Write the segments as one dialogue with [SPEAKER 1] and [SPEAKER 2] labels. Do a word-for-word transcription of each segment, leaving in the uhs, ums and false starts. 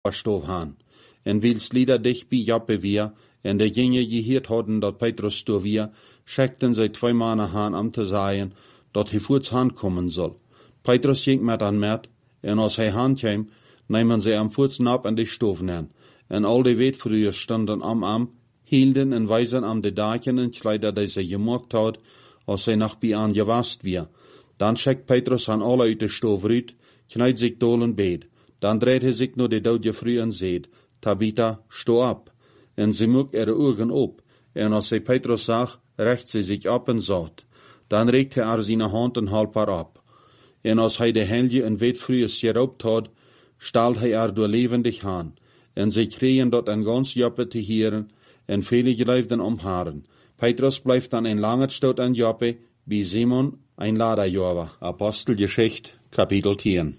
[SPEAKER 1] stof han. En wils lieder dich bij Joppe weer, en de jinge geheerd hadden dat Petrus stof weer, schickten zij twee mannen han om te zeggen, dat hij voorts hand komen zal. Petrus ging met aan met, en als hij hand kwam, nemen zij am voorts nap en de stof nen. En al die weetvrouwen stonden am am, hielden en wijzen am de daken en kleider die zij gemaakt had, als zij nog bij aan gewast weer. Dan schickt Petrus aan alle uit de stof uit, knijt zich dolen beet. Dan dreht hij zich naar de dode vrouw en zegt, Tabitha, sto op. En ze moekt ihre ogen op. En als zij Petrus zag, recht ze zich op en zat. Dan reikt hij haar zijn hand en halp haar op. En als hij de helje en weetvrouwen geroopt had, stalt hij haar door levendig aan. En zij kregen dat een gans Joppe te heren, en vele geleefden om haren. Petrus blijft dan een lange stoot aan Joppe, bij Simon, ein Laderjahre. Apostelgeschichte, Kapitel tien.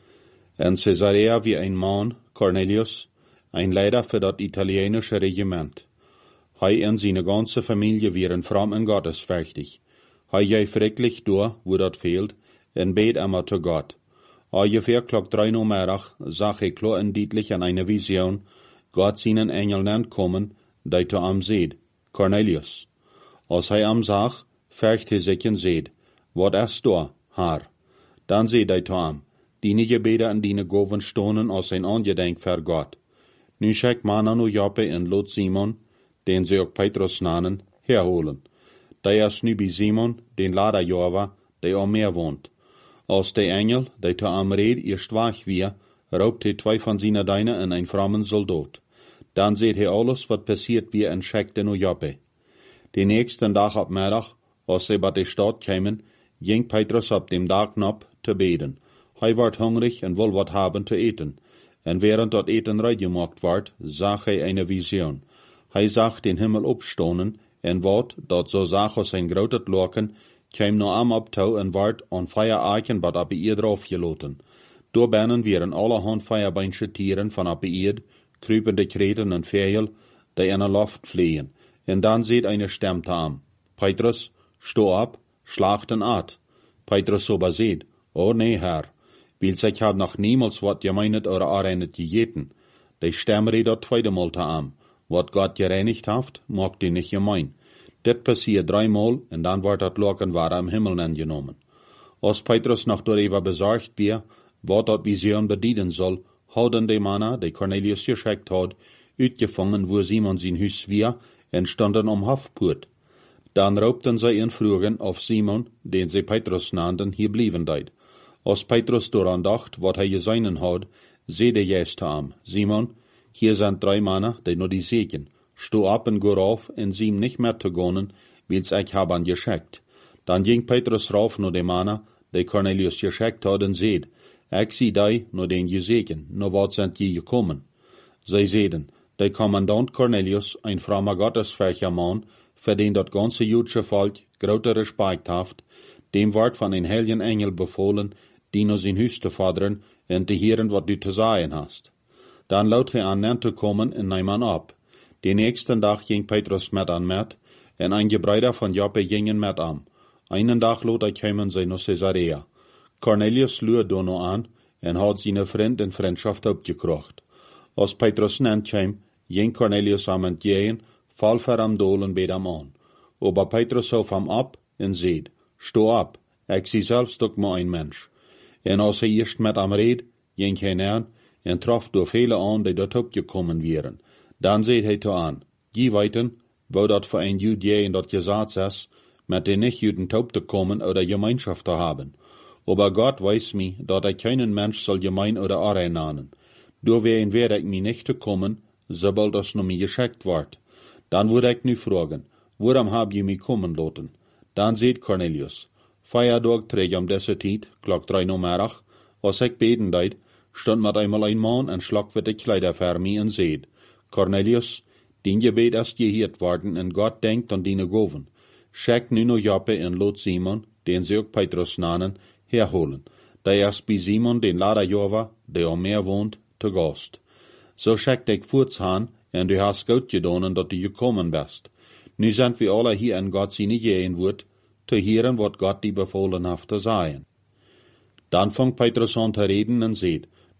[SPEAKER 1] En Caesarea wie ein Mann, Cornelius, ein Leiter für das italienische Regiment. Hij en zijn ganze Familie waren fromm en gottesfürchtig. Hij ging schrecklich door, wo dat fehlt, en bet immer zu Gott. Ungefähr klock drei Uhr Mittag sah ich klar und deutlich an einer Vision, Gott seinen Engel nennt kommen, die zu ihm seht, Cornelius. Als hij am zag, fürcht hij sich en seht, wat ist da, Herr? Dann seht hij zu ihm, die Gebete en die Goven stonen als ein Angedenk für Gott. Nu schickt man nu Joppe en Lot Simon, den sie auch Petrus nannen, herholen. Der ist nu bei Simon, den Laderjahre, der am Meer wohnt. Als der Engel, der zu ihm red, ihr schwach wir, raubt er zwei von seinen Deinen in ein frommen Soldat. Dann seht er alles, was passiert wie en schickte nu Joppe. Den nächsten Tag ab Mittag, als sie bei der Stadt kämen, ging Petrus ab dem Tag ab zu beten. Hij ward hungrig en wil wat haben te eten. En während dat eten reingemaakt ward, zag hij eine Vision. Hij zag den Himmel opstonen, en wat, dat zo zag als een groot loken, kwam no am op touw en ward aan vier eiken wat op de eerd afgeloten. Door binnen waren allerhand vierbeinsche Tieren van op de eerd, kruipende kreten en vegel, die in de lucht vliegen. En dan ziet eine stem aan. Petrus, sto op, slacht en aat. Petrus so bezeet, oh nee, Herr. Wils ich hab noch niemals wat gemeinet oder areinet gegeten. Die Stimme redet zweite Mal zu ihm. Wat Gott gereinigt haft, mag die nicht gemein. Dit passiert dreimal, und dann wird dat Loken war am Himmel angenommen. Als Petrus noch darüber besorgt wir, wat dat Vision bedienen soll, hadden die Männer, die Cornelius geschickt hat, uitgefangen, wo Simon sein Hus wir, und standen um Haftpurt. Dann raubten sie ihn Fragen auf Simon, den sie Petrus nannten, hier blieben deit. Als Petrus daran dacht, wat hij geseinen had, zei de juist zu ihm, Simon, hier sind drei Männer, die nur die segen. Sto ab und go rauf, en sie ihm nicht mehr zu gehen, wils ich hab an geschickt. Dann ging Petrus rauf nur die Männer, die Cornelius geschickt hat, und seht, ich sie die, nur den gesegen, nur wat sind die gekommen. Sie sehden, der Kommandant Cornelius, ein frommer gottesfürchtiger Mann, für den das ganze jüdische Volk großer Respekt haft, dem ward von ein heiligen Engel befohlen, die nur sein Hus zu fordern und zu hören, was du zu sagen hast. Dann laut er an zu kommen und nahm an ab. Den nächsten Tag ging Petrus mit an mit, und ein Gebräuder von Joppe gingen mit an. Einen Tag lot er kämen sie nach Caesarea. Cornelius lur da noch an, und hat seine Freund in Freundschaft abgekrocht. Als Petrus nennt kam, ging Cornelius am entgegen, fall für am Dolen bei am an. Aber Petrus auf am ab, und seht, sto ab, ich sie selbst doch mal ein Mensch. En als er erst mit am red, ging hij näher, en trof door viele an, die dort opgekommen wären. Dann seht hij to an, die weiten, wo dat für ein Jud je in dat gesagt is, mit den Nicht-Juden taub zu kommen oder Gemeinschaft zu haben. Aber Gott weiß mi, dat er keinen Mensch soll gemein oder areinanen. Door wen werde ich mi nicht zu kommen, sobald das nur mir geschickt ward. Dann würde ich nu fragen, warum hab je mi kommen lassen? Dann seht Cornelius, Feiertag träg um diese Zeit, klock drei Uhr Mittag, als ich beten deit, stand mit einmal ein Mann und schlag mit de Kleider für mich und seht, Cornelius, din Gebet ist gehört worden und Gott denkt an deine Goven. Schick nu no Joppe und Lot Simon, den sie auch Petrus nannen, herholen. Der ist bei Simon, den Laderjahre, der am Meer wohnt, zu Gast. So schickt ich vorts han, und du hast gut getan, dass du gekommen bist. Nu sind wir alle hier in Gott seine gehen wird, zu hören, wat Gott die befohlen hat zu sagen. Dann fängt Petrus an zu reden und seht,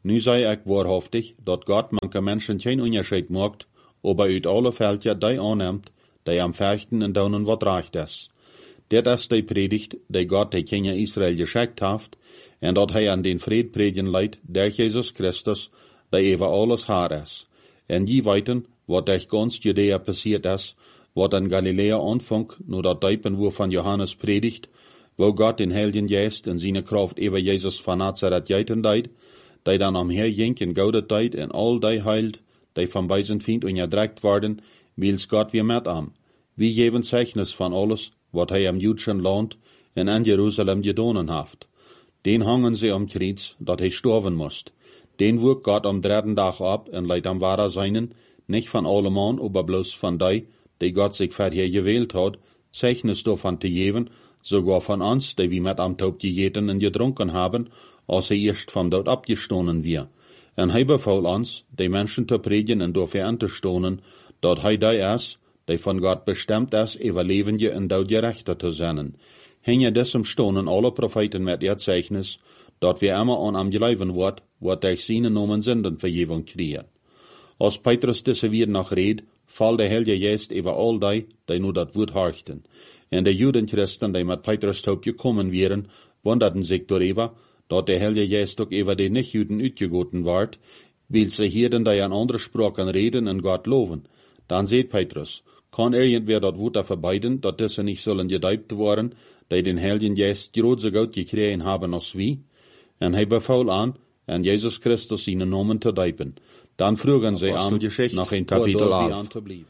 [SPEAKER 1] Nu sei ich wahrhaftig, dat Gott manche Menschen kein Unterschied macht, ob er uit alle Völker die annimmt, die am Fechten und Daunen wat recht ist. Dit is die predigt, die Gott die Kinder Israel geschickt hat, en dat hij an den Fried predigen leidt, der Jesus Christus, die über alles haar is. En je weten, wat durch ganz Judäa passiert is, wat in Galiläa anfang, nur dat Deipen wo von Johannes predigt, wo Gott den Heiligen Geist in seine Kraft über Jesus von Nazareth geiten deid, die dann am Herjink in goude tijd en all die heilt, die von beisen Feind unterdrückt worden, wils Gott wie met am. Wie geven Zeichnis von alles, wat hij am jüdischen Land en in Jerusalem gedonen haft. Den hangen sie am Kreuz, dat hij sterven moest. Den wurk Gott am dritten Tag ab en leidt am wahrer seinen, nicht von allemann, aber bloß von die, die Gott sich vorher gewählt hat, Zeichnis davon zu geben, sogar von uns, die wir mit am Taub gegeten und getrunken haben, als er erst vom Tod abgestohlen wir. En hij befahl uns, die Menschen zu predigen und dafür anzustohlen, dat hij die ist, die von Gott bestimmt ist, überlebende und dort Gerechte zu sein. Hinge desem stonen alle Propheten mit ihr Zeichnis, dat wir immer an am geleiven wird, wat durch seine Namen Sünden Vergebung kriegen. Als Petrus diese wieder noch red, fall der Heilige Geist über all die, die nur dat Wort horchten. En de Judenchristen, die mit Petrus taub gekommen wären, wunderten sich darüber, dat der Heilige Geist auch über die Nichtjuden uitgegoten ward, weil sie hier denn die an andere Sprachen reden und Gott loben. Dann seht Petrus, kann irgendwer dat Wort verbeiden, dat diese nicht sollen gedeibt worden, die den Heiligen Geist groß so gut gekriegen haben als wie? En hij befahl an, en Jesus Christus seine Namen zu deipen. Dann frugen sie an, nach ein Kapitel elf.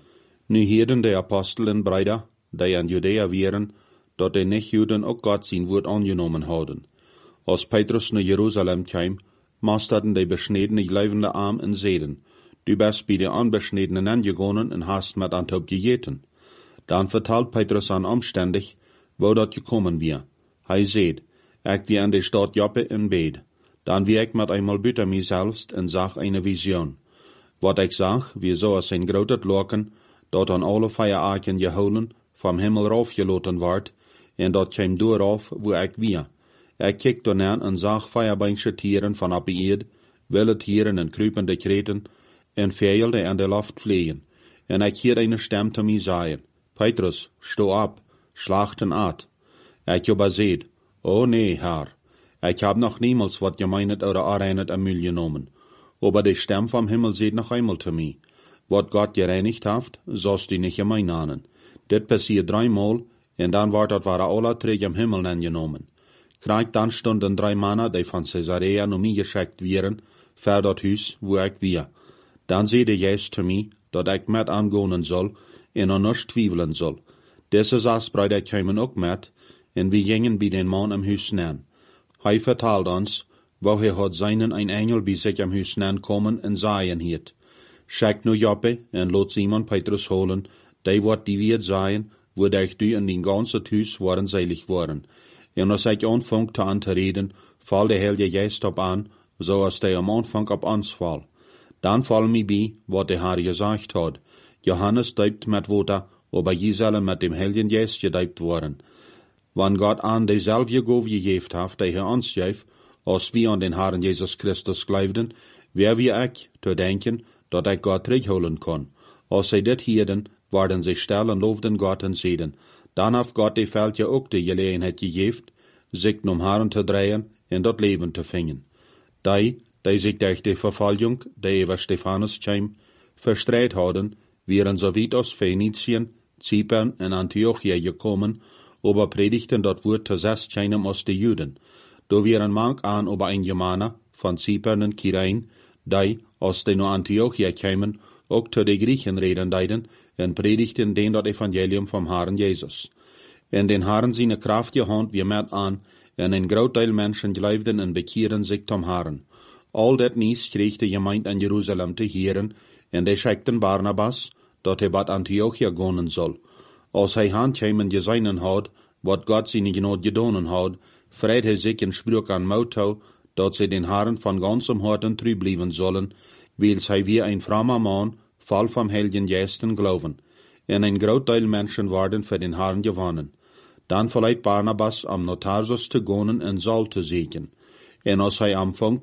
[SPEAKER 1] Nu hielden die Apostel en Brüder, die in Judäa wären, dat die Nichtjuden auch Gott sein Wort angenommen hadden. Als Petrus nach Jerusalem kam, masterten die beschniedene leibende Arm in Seden. Du bist bei den Unbeschniedenen angegangen und hast mit Antop gegeten. Dann vertalt Petrus an omständig, wo dat gekommen wir. Hij seht, ich wie an der Stadt Joppe in Bed. Dann wie ich mit einmal büter mich selbst und sag eine Vision. Wat ich sag, wie so als ein grotet Loken, dat an alle Feierarken geholen, vom Himmel raufgeloten ward, en dat käm doorauf, wo ich wir. Ich kick dann und sag feierbeinsche Tieren von ab Erd, wilde Tieren en krupende Kreten, en Vögel, die an der Luft fliegen. En ich hier eine Stimme zu mir sagen, Petrus, steh ab, schlachten at. Ich aber seht, oh nee, Herr, ich hab noch niemals wat gemeinet oder areinet am Müll genommen. Aber die Stimme vom Himmel seht noch einmal zu mir. Wat Gott gereinigt haft, sollst du nicht gemein ahnen. Dit passiert dreimal, en dann ward dat ware alle drei am Himmel angenommen. Krieg dann stunden drei Männer, die von Caesarea noch mir geschickt wären, für dat Hus, wo ich wir. Dann seht der Geist zu mir, dat ich mit angehen soll, en an nichts zweifeln soll. Diese sechs Brüder kämen auch mit, en wir gingen bei den Mann am Hus nähen. Hij vertalt uns, wo er hat seinen ein Engel bei sich am Hus nähen kommen en sagen hiet. Schickt nu Joppe en lot Simon Petrus holen, die wat die wird sein, wodurch du in den ganzen Hus waren selig worden. En als ich anfangt an zu reden, fall der Heilige Geist ab an, so als der am Anfang ab uns fall. Dann fall mir bei, wat der Herr gesagt hat. Johannes deibt mit Wasser, aber je sollen mit dem Heiligen Geist gedeibt worden. Wann Gott an dieselbe Gabe gegeben hat, die er uns gab, als wir an den Herrn Jesus Christus glaubten, wer wie ich zu denken, dat ich Gott zurückholen kann. Als sie dit hielden, waren sie still und lobten Gott und seiden. Dann hat Gott die Völker auch die Gelegenheit gegeben, sich um Herrn zu drehen und das Leben zu finden. Die, die sich durch die Verfolgung, die über Stephanus kam, verstreut hadden, wären so weit aus Phönizien, Zypern und Antiochia gekommen, aber predigten dort Wort zu sest keinem aus den Juden. Da wären manch an über ein Germaner von Zypern und Kyrein, die, aus den Antiochia kämen, auch zu den Griechen reden deiden, und predigten den das Evangelium vom Herrn Jesus. In den Herrn seine Kraft gehand wir mit an, und ein Großteil Menschen glaubten und bekehren sich zum Herrn. All dat nies kreeg de Gemeinde in Jerusalem te hören, und die schickten Barnabas, dat er bat Antiochia gehen soll. Als hij handkämen geseinen had, wat Gott seine Gnade gedonen had, freit hij sich en sprach an Mautou, dat sie den Herrn von ganzem Herzen treu blieben sollen, weil hij wie ein frommer Mann, voll vom Heiligen Geisten glauben. En ein Großteil Menschen waren für den Herrn gewonnen. Dann verleiht Barnabas am Notarsus zu gehen und Saul zu sehen. En als hij anfang,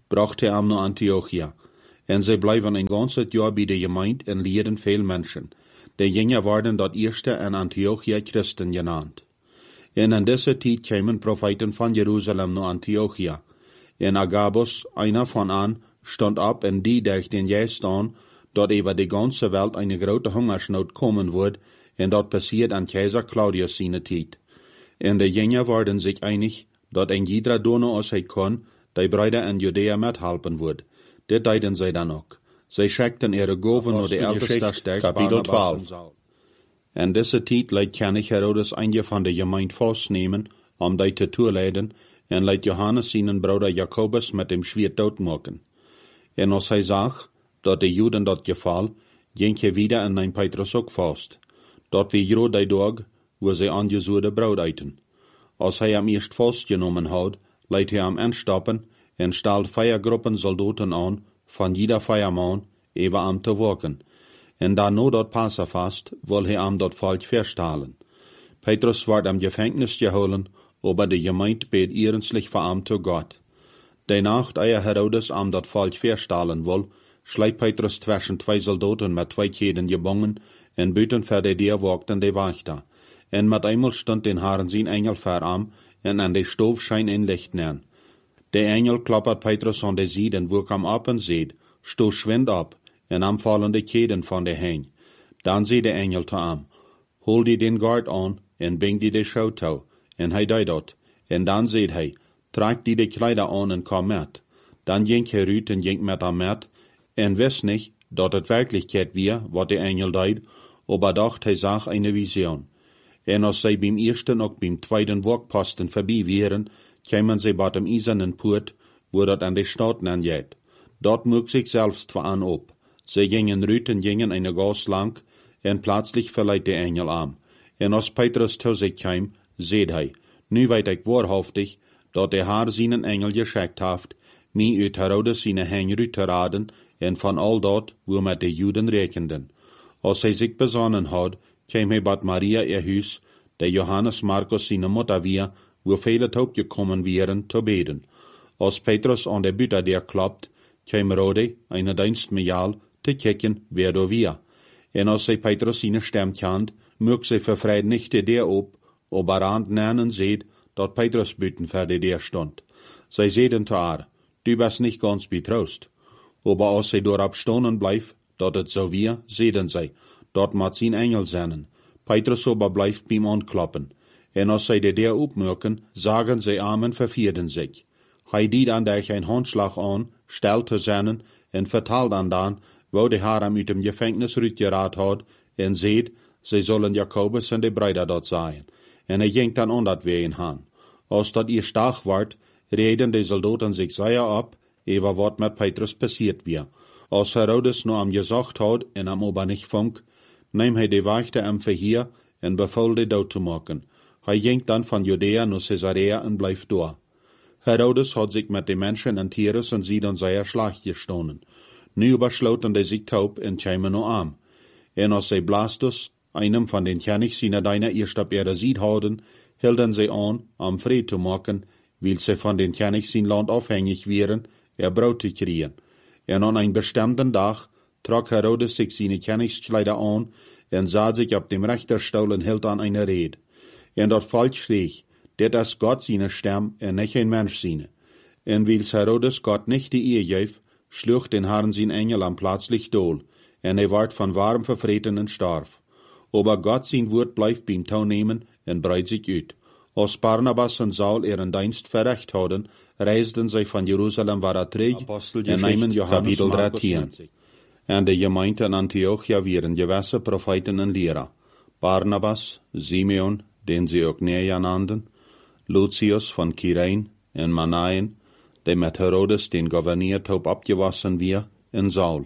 [SPEAKER 1] brachte er naar Antiochia. En zij blijven een ganzes jaar bij de gemeente en leerden veel mensen. De jingen worden dat eerste in Antiochia Christen genaamd. En in deze tijd kwamen profeten van Jeruzalem naar Antiochia. En Agabus, einer van aan, stond op en die dacht in juist aan, dat over de ganze wereld een grote hongersnood komen wordt, en dat passiert aan keizer Claudius zijn tijd. En de jingen worden zich einig, dat een jeder doen als hij kon, die Brüder in Judäa methelpen wordt. Dit deden zij dan ook. Zij schickten ihre Goven naar de älteste Kapitel twaalf. En deze tijd leidt König Herodes een van de gemeente vastnemen, om die te toeleiden, en leidt Johannes zijn broeder Jacobus met dem Schwert doodmaken. En als hij zag, dat de Juden dat geval, ging hij wieder en neem Petrus ook vast. Dat wie groot die dag, wo zij aangezoerde brood eten. Als hij hem eerst vastgenomen had, leidt hij hem instappen, en stelt vier groepen soldaten aan, van jeder vier man, even hem te waken. En daarna dat Passafast, wil hij hem dat volk verstalen. Petrus wordt am Gefängnis geholen, aber de gemeente beet ernstlich voor hem te God. De nacht, eer Herodes hem dat volk verstalen wil, schleidt Petrus zwischen twee soldaten met twee keden gebonden, en buiten voor de deur wakten de wachter. En met eenmaal stond den Herren zijn engel voor hem, en aan de stoof schijn een licht neer. De engel klappert Petrus aan de zijde en woek hem op en zegt, sto schwind op, en hem vallen de keden van de heen. Dan zei de engel te hem, hol die den gard aan, en bing die de schouw toe. En hij deed dat. En dan zei hij, trek die de kleider aan en kom met. Dan ging hij uit en ging met hem met, en wist niet, dat het werkelijkheid weer, wat de engel deed, aber dacht hij zag eine vision. En als zij beim eersten ook beim tweeden wakposten voorbij waren, kwamen zij bij dem eisernen poort, wo dat aan de stad aangeet. Dat moek zich selbst voor aan op. Zij gingen uit en gingen eine gas lang, en plötzlich verleiht de engel aan. En als Petrus zu zich kwam, zei hij, nu weet ik waarhaftig, dat de Heer zijn engel geschickt heeft, mij uit Herodes zijn heen uit te raden, en van al dat, wo met de Juden rekenden. Als hij zich besonnen had, kwam hij bij Maria ihr huis, de Johannes Markus zijn moeder weer, wo vele gekommen wären, te beden. Als Petrus aan de buitendeur klapt, kwam Rode, eine dienstmejal, te kijken, wer do weer. En als zij Petrus zijn stem kent, mocht zij vervreid niet de deur op, aber aan nanen zeed, dat Petrus buiten voor de deur stond. Zij zeiden te haar, du bist niet ganz betroost. Aber als zij doorop stonen blijft, dat het zo weer, zeiden zij, dat moet zijn engel zijn. Petrus aber blijft bij hem aankloppen. En als zij de deur opmerken, zagen zij amen vervierden zich. Hij deed aan dich een handslag aan, stelt te zijn, en vertelt aan dan, wo de Heer hem uit dem Gefängnis uitgeraad had, en zeed, zij zullen Jacobus en de Brüder dat zijn. En hij ging dan aan dat ween aan. Als dat ihr stag wordt, reden de soldaten zich zeer op, over wat met Petrus passiert weer. Als Herodes nu am gesagt had, en am aber nicht funk, neem hij de wachter am verhier, en beval de dood te maken. Hij ging dan van Judäa naar Caesarea en bleef door. Herodes had zich met de mensen en Tyrus en Sidon zeer slag gestonen. Nu besloten de zich taub en kwamen naar aan. En als zij Blastus, einem van den König seiner deiner eerst op ihre Sied hadden, hielden zij aan, om vrede te maken, weil zij van den König zijn land afhängig waren, er brood te kriegen. En aan een bestemden dag trok Herodes zich zijn Königskleider aan, en zat zich op dem Richterstuhl en hield aan eine Rede. En dat volk schreeg, dit is God zijn stem, en niet een mens zijn. En weil Herodes God niet de eer geef, sloeg den Herrn zijn engel am plötzlich dood, en hij werd van warm vervreten en starf. Aber God zijn woord blijft beim touw nemen, en breidt zich uit. Als Barnabas en Saul ihren Dienst verricht hadden, reisden zij van Jeruzalem weer terug, en nemen Johannes dertien. En de gemeente in Antiochia waren gewisse profeten en leraar. Barnabas, Simeon, den sie ook Neja nannten, Lucius van Kyrene en Manaen, die met Herodes den Gouverneur taub abgewassen wir, en Saul.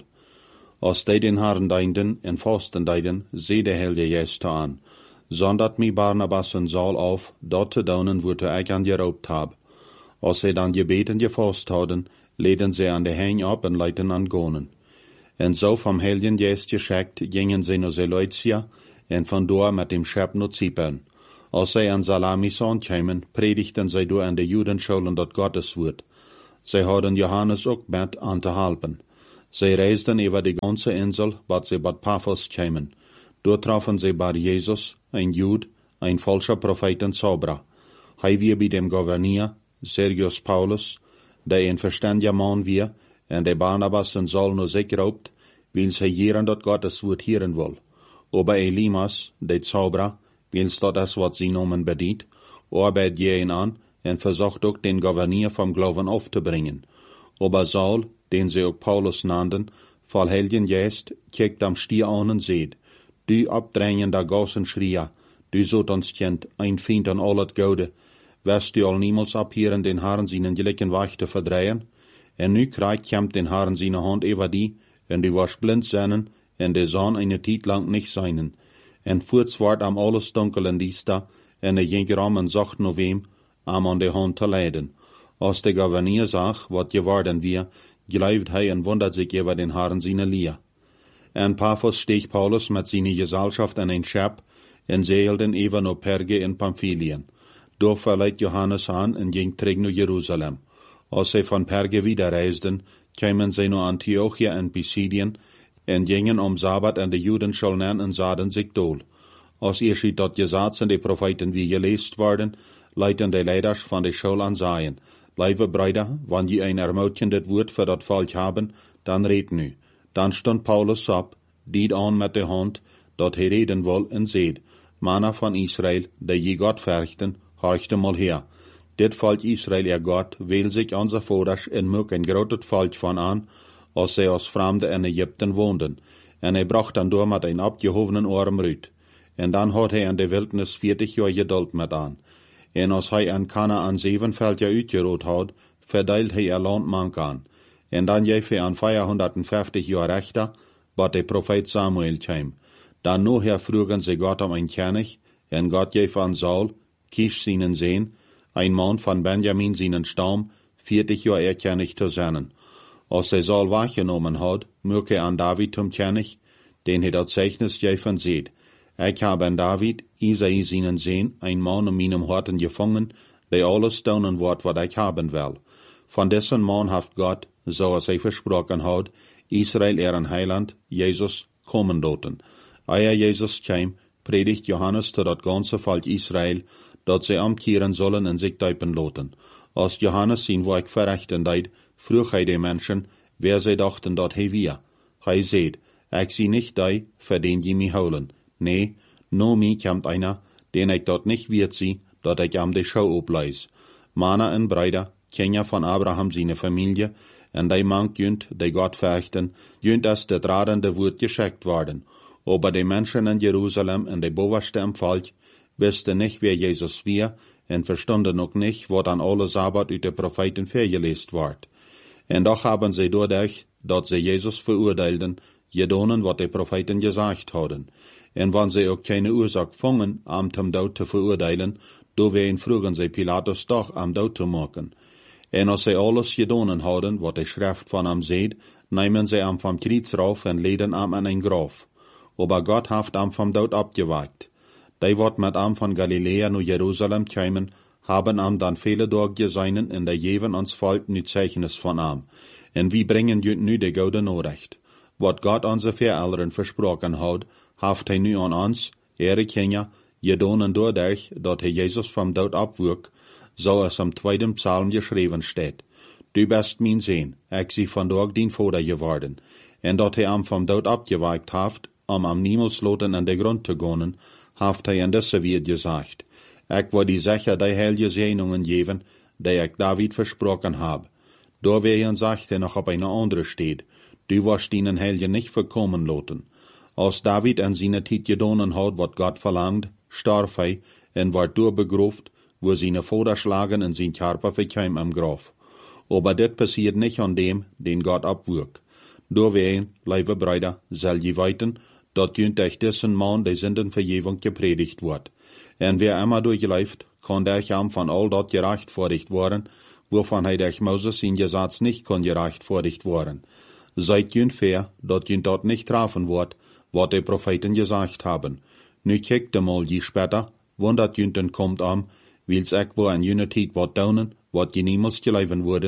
[SPEAKER 1] Als die den Herrn dienden en vasten deiden, zei de Heilige Geest aan, zondert mij Barnabas en Saul auf, dat te doen, wo te ik aan geraubt hab. Als zij dan gebeten gevast hadden, leden zij aan de heen op en leiden aan gonen. En zo vom Heiligen Geest geschickt, gingen zij naar Seleucia, en van door met dem Schep naar Zypern. Als zij aan Salamis aankwamen, predigten zij door aan de Judenschulen dat Gottes woord. Sie hadden Johannes ook met aan te helpen. Sie reisden über die ganze Insel, wat sie bad Paphos kämen. Dort trafen sie bei Jesus, ein Jud, ein falscher Prophet und Zauberer. Hij wir bei dem Gouverneur, Sergius Paulus, der ein verständiger Mann wir, und der Barnabas und Saul nur sich raubt, weil sie jeren dort Gottes Wort hören will. Aber Elimas, der Zauberer, weil dort das, was sie nomen bedient, arbeitet jeden an und versucht auch den Gouverneur vom Glauben aufzubringen. Aber Saul, den sie auch Paulus nannten, voll Helden jest, kijkt am Stier an und seht, du abdrängender Gossen schrie, du sollt uns kennt, ein Feind an allet Gode, wirst du all niemals abhören, den Herrn seinen gelicken Weich zu verdrehen? En nu krijgt kämmt den Herrn seine Hand über die, en du warst blind seinen, en de Sonne eine Zeit lang nicht seinen. En voorts ward am alles dunkel en diesta, en de jinker am en zacht no wem, am an de Hand te leiden. Als de Gouverneur zag, wat geworden wir, geleift hij en wundert sich über den Herrn seine Lier. En Paphos steeg Paulus met seine Gesellschaft in ein Schip, en zeilden even no Perge in Pamphylien. Doch verleiht Johannes an en ging terug naar Jerusalem. Als sie von Perge wiederreisden, kämen sie nach Antiochia in Pisidien, en gingen um Sabbat an de Juden scholnen en saden sich dol. Als ihr schied dort gesagt sind, die Propheten wie gelest worden, leiten die Leiders von der Schul an seien. Liebe Brüder, wann je ein ermutigendes Wort für dat Volk haben, dann red nu. Dann stund Paulus ab, diet an mit der Hand, dat he reden woll en seed. Manna von Israel, die je Gott verchten, horchte mal her. Dit Volk Israel, ihr Gott, will sich unser Vordersch en mög ein grotet Volk von an, als sie als Fremde in Ägypten woonden. En hij bracht dan door met een abgehobenen Arm Rüt. En dan had hij in de Wildnis vierzig jaar geduld met aan. En als hij aan Kanaan zevenveld jaar uitgerood had, verdeelt hij er land mank aan. En dan geef hij aan vierhonderdvijftig jaar rechter, wat de profeet Samuel kwam. Dan noher vroegen ze God om een König, en God geef aan Saul, Kisch seinen Sehn, ein Mann von Benjamin seinen Stamm, vierzig jaar er König zu sein. Als hij Saul wahrgenommen had, möge an David zum König, den hij dat Zeichnis geven seht. Ich habe an David, Isai seinen Sehn, ein Mann in meinem Horten gefangen, der alles tun wird, was ich haben will. Von dessen Mann haft Gott, so als er versprochen hat, Israel ihren Heiland, Jesus, kommen doten. Eer Jesus käm, predigt Johannes zu dat ganze Volk Israel, dat sie amkehren sollen und sich taupen loten. Als Johannes sein Werk verrichten deed, vroeg hij de Menschen, wer sie dachten dat hij wir. Hij seht, ich sie nicht die, für den die mich holen. Nee, no mi kommt einer, den ich dort nicht wird sie, dat ich am de Schau obleis. Mana en Brüder, Kinder von Abraham seine Familie, en die mank jünt, die Gott fürchten, jünt as det radende Wort geschickt worden. Aber die Menschen in Jerusalem en de bovenste im Volk, wisten nicht, wer Jesus wir, en verstanden auch nicht, wat an alle Sabbat uit de Propheten vergelest ward. En doch haben sie dadurch, dat sie Jesus verurteilten, gedonen, wat de Propheten gesagt hadden. En wann sie auch keine Ursache fangen, am zum Tod zu verurteilen, do wen frugen sie Pilatus doch am Tod zu machen. En als sie alles gedonen hadden, wat de Schrift von am seht, nehmen sie am vom Kreuz rauf en leden am an ein Graf. Aber Gott haft am vom Tod abgewagt. Die wat mit am von Galiläa nur Jerusalem kämen, haben am dann viele durchgeseinen in der jeven ans Volk nu Zeichnis von am. En wie bringen jüt nu de gode Nachricht. Wat Gott onze Verälteren versprochen hat, haft hij nu an ons, ihre Kinder, gedonen dadurch, dat hij Jesus vom Tod abwürg, so es am zweiten Psalm geschrieben steht. Du bist mein Sehn, ich sie von dort dien Vater geworden. En dat hij am vom Tod abgewagt haft, um am niemals loten an de Grund zu gehen, haft hij in deze Welt gesagt. Ich will die sicher die heilige Segnungen geben, die ich David versprochen hab. Da wehen sagt er noch auf eine andere steht, du wirst ihnen Helge nicht verkommen loten. Als David an seine Zeit gedonen hat, wat Gott verlangt, starb er und ward durchbegruft, wo seine Vater schlagen in sein Körper verkäm am Graf. Aber das passiert nicht an dem, den Gott abwürgt. Da wehen, liebe Brüder, soll je weiten, dat jünt durch dessen Mann die Sündenvergebung gepredigt wird. En wer immer durchläuft, kann der am von all dort gerechtfertigt worden, wovon hij durch Moses in Gesetz nicht kann gerechtfertigt worden. Seid jünt fair, dat jünt dort nicht treffen wird, wat die Propheten gesagt haben. Nu kijkt mal je später, wann dat jünten kommt am, wils ek wo an jüne Tijd wat daunen, wat je niemals geleiven worden,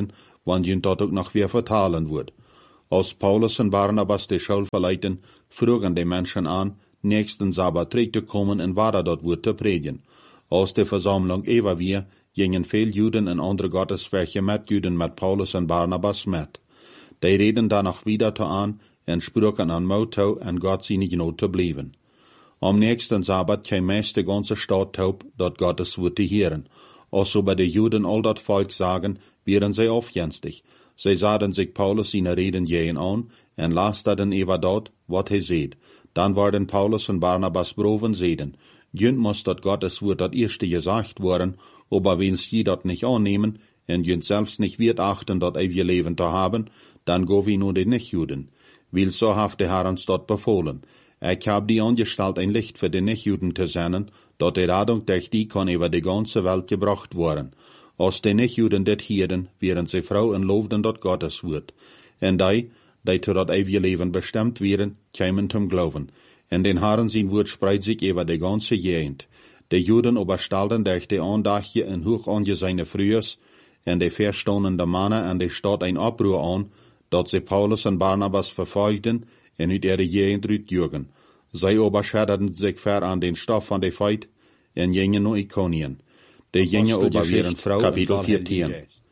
[SPEAKER 1] wann jünt dort ook nog weer vertalen wordt. Als Paulus en Barnabas de Schule verleiten, vroegen de Menschen an, nächsten Sabbat terug te komen en waar dat wordt te predigen. Als de Versammlung ewa weer, gingen veel Juden en andere Gotteswerke met Juden met Paulus en Barnabas met. Die reden danach wieder te aan en sprachen an Motto en Gott seine Gnade te blijven. Am nächsten Sabbat kam meist de ganze Stadt taub, dort Gottes Wort te hören. Als bei de Juden all dat Volk sagen, wären sie aufjenstig. Sie sahen sich Paulus seine Reden jähen an en lasterten ewa dort, wat hij seht. Dann waren Paulus und Barnabas Broven seden. Jünt muss dort Gottes Wort dat erste gesagt worden, aber wenn's je dort nicht annehmen, en jünt selbst nicht wird achten, dort ewige Leben zu haben, dann go wie nur den Nichtjuden. Weil so haft der Herr uns dort befohlen. Ich hab die angestalt ein Licht für die Nichtjuden zu senden, dort die Radung durch die kann über die ganze Welt gebracht worden. Als die Nichtjuden dit hieren, wären sie froh und lobten dort Gottes Wort. En die, die zu dort ewige Leben bestimmt wären, kämen zum Glauben. En den Herren sein Wort spreit sich über die ganze Gegend. Die Juden überstalten durch die Andachtje in hoch angesehene Frühers, en die verstehenden Männer an die Stadt ein Abruhr an, dort sie Paulus und Barnabas verfolgten, en uit ihre Gegend rütjürgen. Sie überschäderten sich ver an den Stoff von der Feit, en gingen nach Ikonien. Die gingen über ihren Frau, Kapitel vierzehn.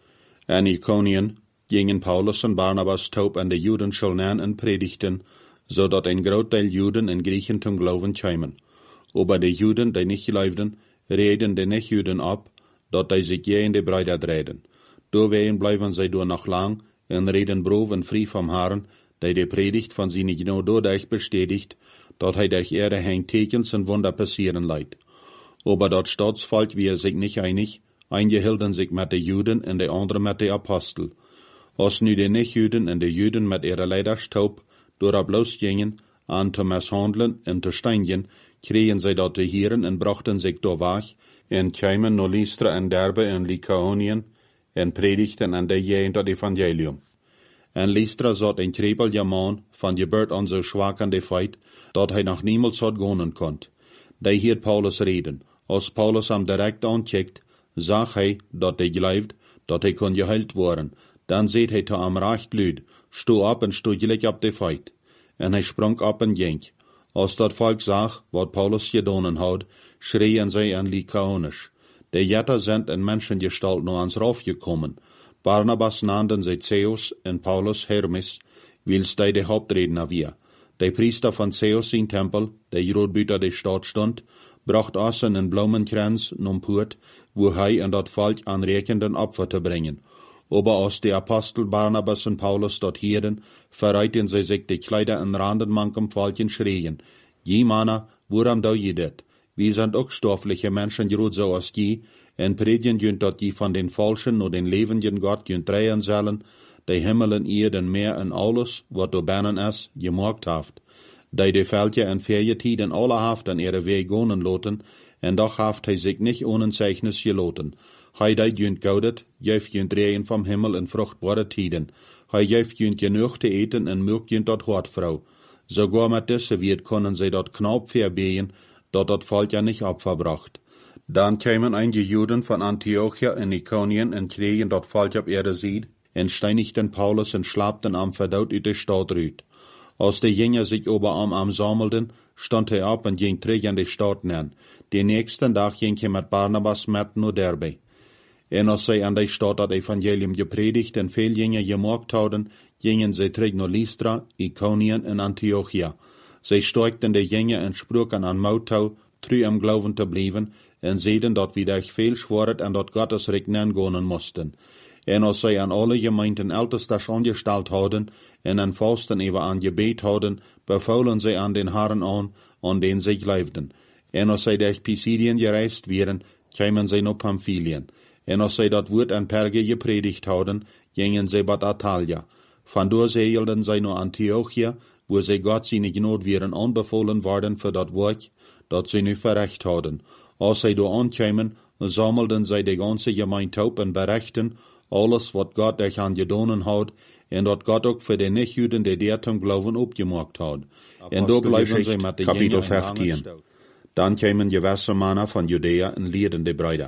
[SPEAKER 1] En Ikonien gingen Paulus und Barnabas taub an die Juden schulnen en predigten, so dat ein Großteil Juden in Griechen zum Glauben kämen. Aber die Juden, die nicht glaubten, reden die Nicht-Juden ab, dat die sich je in die Brüder drehen. Doorwegen bleiben sie door noch lang en reden brof en frei vom Herrn, die die Predigt von seine genau dadurch bestätigt, dat hij durch ihre Hand Tekens und Wunder passieren leidt. Aber dat Staatsvolk wir sich nicht einig, einige hielden sich mit den Juden und die anderen mit den Apostel. Als nu die Nicht-Juden und die Juden mit ihrer Leiderstaub door bloß gingen, an zu misshandeln und zu steinigen, kregen sie dort die Hieren und brachten sich da weg, en kämen no Lystra en Derbe en Lykaonien, en predigten an der Gegend das Evangelium. En Lystra zat een krepelje man, van Geburt an so schwach an de Feit, dat hij nog niemals had gonen kont. Die hiert Paulus reden. Als Paulus hem direct aancheckt, zag hij dat hij geloofd, dat hij kon geheilt worden. Dan zeet hij te am recht luid, sto op en sto gelijk op de Feit. En hij sprong op en ging. Als dat volk zag, wat Paulus gedaan had, schreien zij en Lykaonisch. De Jetter sind in Menschengestalt nur ans Rauf gekommen. Barnabas nannten sie Zeus en Paulus Hermes, wils die de Hauptredner wir. Der Priester von Zeus in Tempel, der Jrodbüter der Stadt stund, bracht außen einen Blumenkranz num Purt, wo hij en dat Volk anrekenden Opfer zu bringen. Aber als die Apostel Barnabas und Paulus dort hielten, verreiten sie sich die Kleider in Randenmankem Volken schreien. Je Manna, woran da je dit? Wir sind auch stoffliche Menschen, gerot so als die, en predigen jünt dat die von den Falschen nur den lebenden Gott jünt drehen sollen, die Himmel en Erden mehr en alles, wat do binnen is, gemaakt haft. Die de Veltje en Ferietiden alle haft an ihre Weg gonen loten, en doch haft hij sich nicht ohne Zeichnis geloten. Hij die jünt gaudet, jef jünt drehen vom Himmel in fruchtbare Tiden. Hij jef jünt genug te eten en mögt jünt dat Hortfrau. Sogar mit diese wird können sie dort knapp verbehen, dat dat Volk ja nicht abverbracht. Dann kämen einige Juden von Antiochia in Ikonien en kregen dat Volk op ihre Sied, en steinigten Paulus en schlapten am Verdaut uit de Stadt rüt. Als de Jünger sich ober am am sammelten, stand hij op en ging terug in de Stadt nen. Den nächsten Tag ging hij mit Barnabas met naar Derbe. En als zij an de Stadt dat Evangelium gepredigt en veel Jünger gemaakt hadden, gingen zij terug naar Lystra, Ikonien en Antiochia. Zij steigten de Jünger en sprachen an Motto, treu am Glauben te blijven, en zeiden dat we durch veel schworet en dat Gottes Recht gonen moesten. En als zij an alle Gemeinden ältestes angestalt hadden, en an Fasten ewer an Gebet hadden, befohlen zij an den Herren an, an den zij geloofden. En als zij durch Pisidien gereist wären, kämen zij naar Pamphylien. En als zij dat Wort an Perge gepredigt hadden, gingen zij bad Atalia. Vandoor zeilden zij naar Antiochia, wo zij Gott seine Gnade wären anbefohlen worden für dat Werk, dat zij nu verrecht hadden. Als zij door aankwamen, sammelden zij de ganze Gemeinde op en berichten alles wat Gott euch an gedonen had, en dat Gott ook voor de Nicht-Juden die der zum Glauben opgemaakt had. En door blijven zij met de Kapitel vijftien. Dan kwamen gewisse Männer von Judäa en leerden de Brüder.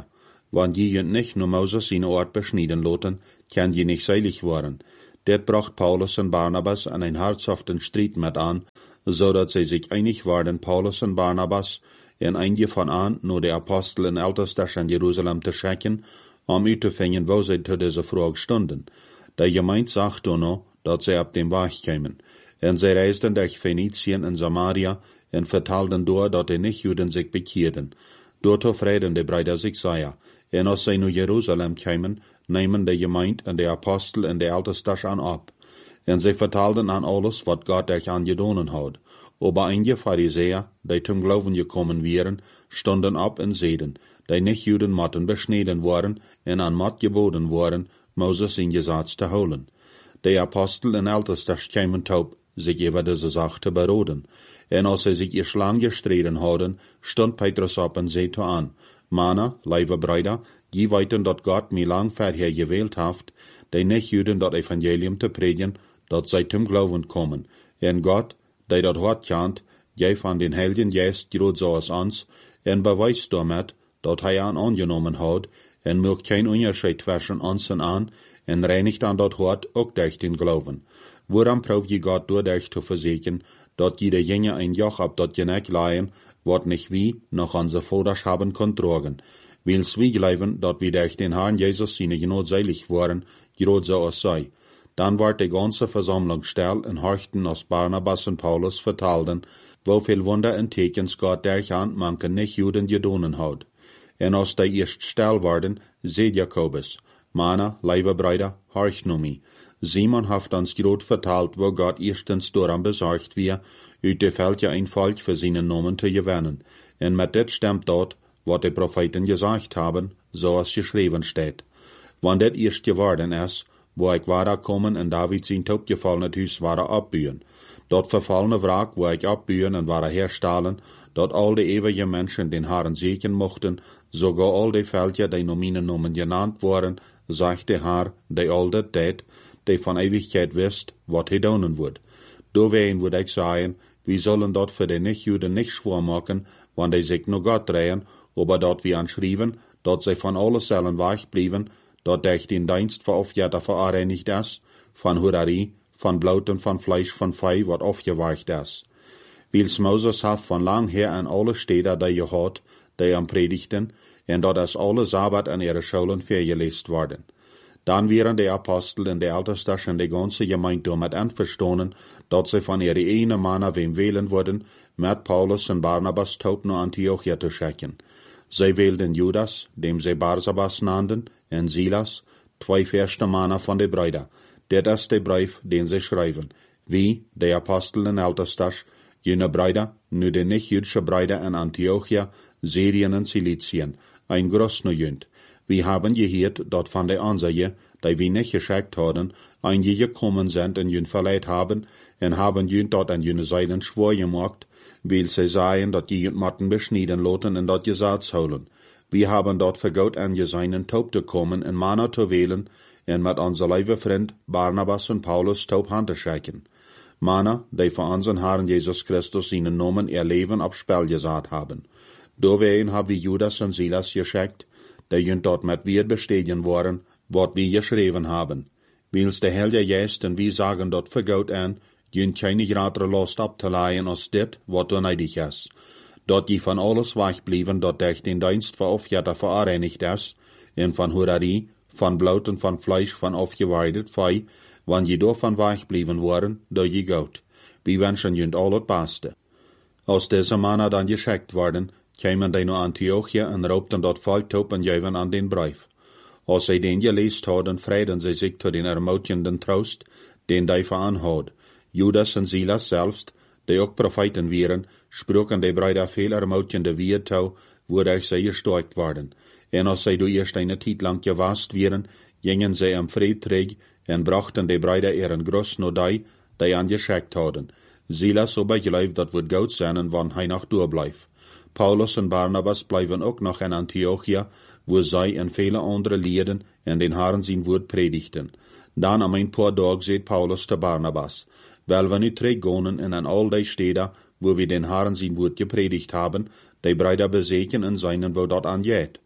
[SPEAKER 1] wann je nicht nur Moses in Ort beschnitten loten, kann je nicht seilig worden. Det bracht Paulus und Barnabas an einen herzhaften Streit mit an, so dass sie sich einig waren, Paulus und Barnabas in einige von an, nur die Apostel in Ältester in Jerusalem zu schicken, um uitzufinden, wo sie zu dieser Frage stunden. Der Gemeinde sagte noch, dass sie ab dem Weg kämen. Und sie reisten durch Phönizien und Samaria und vertalten dort, dass die Nichtjuden sich bekehrten. Dort frieden die Brüder sich sehr. Und als sie nach Jerusalem kämen, nehmen die Gemeinde und die Apostel und die Ältester an ab. Und sie vertalten an alles, was Gott euch angedonen hat. Aber einige Pharisäer, die zum Glauben gekommen wären, stunden ab und sehen, die Nichtjuden mochten beschnitten worden und an Mott geboten worden, Moses in Gesetz zu holen. Die Apostel und Ältester kämen taub, sich über diese Sache zu beraten. Und als sie sich ihr Schlang gestritten hadden, stund Petrus ab und sagte an, Mana, liebe Brüder, die weiten, dass Gott mir lang vorher gewählt hat, die Nichtjuden das Evangelium zu predigen, dass sie zum Glauben kommen. Und Gott, der das hart kennt, gave an den Heiligen Geist gerade so als uns, und beweist damit, dass er ihn angenommen hat, und macht kein Unterschied zwischen uns und an, und reinigt an das Hart auch durch den Glauben. Woran braucht je Gott dadurch zu versichern, dass jeder Jünger ein Joch ab das Genick leihen, wat nicht wie noch unsere Vaters haben kontragen. Wils wie glauben, dass wir durch den Herrn Jesus seine Gnade seilig waren, gerade so als sei. Dann ward die ganze Versammlung still und horchten, als Barnabas und Paulus vertalten, wo viel Wunder und Tekens Gott durch an manchen Nichtjuden gedonen hat. Und als die erst still waren, seht Jakobus, Mana, liebe Brüder, horcht nu mi. Simon hat uns grad vertalt, wo Gott erstens daran besorgt wir, uit de Feld ja ein Volk für seinen Namen zu gewinnen. Und mit det stimmt dort, was die Propheten gesagt haben, so als geschrieben steht. Wann det erst geworden ist, wo ich war kommen und David sein totgefallenes Haus war abbühen. Dort verfallene Wrack, wo ich abbühen und war herstellen, dort all die ewige Menschen den Herrn segnen mochten, sogar all die Felder, die noch meine Namen genannt worden, sagt der Herr, die all das tät, die von Ewigkeit wisst, wat he donen wird. Dowein würde ich sagen, wir sollen dort für die Nichtjuden nicht schwor machen, wann die sich nur Gott drehen, aber dort wir anschrieben, dort sie von alles sollen weich blieben, dort durch den Dienst für Aufjährter vereinigt ist, von Hurari, von Blut und von Fleisch von Fei, wat aufgeweicht ist. Wils Moses hat von lang her an alle Städte, die je hat, die am Predigten, und dort ist alle Sabbat an ihre Schulen vergelesen worden. Dann wären die Apostel und die Ältester und die ganze Gemeinde damit einverstanden, dass sie von ihrer einen Mann wem wählen würden, mit Paulus und Barnabas taub nach Antiochia zu schicken. Sie wählten Judas, dem sie Barsabas nannten, und Silas, zwei feste Männer von den Brüdern. Das ist der Brief, den sie schreiben. Wie, die Apostel und Ältester, jene Brüder, nur die nicht-jüdische Brüder in Antiochia, Syrien und Silizien, ein großer Jünd. Wir haben gehört, dass von der Ansaje, die wir nicht geschickt haben, einige gekommen sind und jün verleiht haben, und haben jün dort an jüne Seiten schwor gemacht, weil sie sagen, dass die jün Matten beschneiden loten und dort Gesetz holen. Wir haben dort für Gott angesehen, taub zu kommen und Männer zu wählen, und mit unser liebe Freund Barnabas und Paulus taub Hand zu schicken. Männer, die für unseren Herrn Jesus Christus seinen Namen ihr Leben aufs Spiel gesetzt haben. Dowein haben wir Judas und Silas geschickt, die jün dort mit wir bestätigen worden, wat wir geschrieben haben. Wils der Heilige Geist und wir sagen dort für Gott an, jün keine größere Last abzuleihen als dit, wat nötig ist. Dort die von alles weich blieben, dort durch den Dienst für Aufjährter vereinigt ist, und von Hurari, von Blut und von Fleisch von aufgeweidet Fei, wann je davon weich blieben waren, durch je Gott. Wir wünschen jün all das Beste. Aus dieser Männer dann geschickt worden, kämen die nach Antiochia und raubten dort Volk taub und gaben an den Brief. Als sie den gelesen hadden, freiden sie sich zu den ermutigenden Trost, den die veranhat. Judas und Silas selbst, die auch Propheten wären, sprachen die Brüder viel ermutigende Werte, wodurch sie gestärkt waren. Und als sie durch erst eine Zeit lang gewasst wären, gingen sie am Friedträg und brachten die Brüder ihren großen Nodei, die angeschickt hadden. Silas aber glaubt, das wird gut sein, wann er noch durchbleibt. Paulus und Barnabas bleiben auch noch in Antiochia, wo sie und viele andere Lieden in den Herrn sein Wort predigten. Dann am ein paar Tage seht Paulus zu Barnabas, weil wir nicht zurückgehen in an all die Städte, wo wir den Herrn sein Wort gepredigt haben, die Brüder besegen und seinen, wo dort angeht.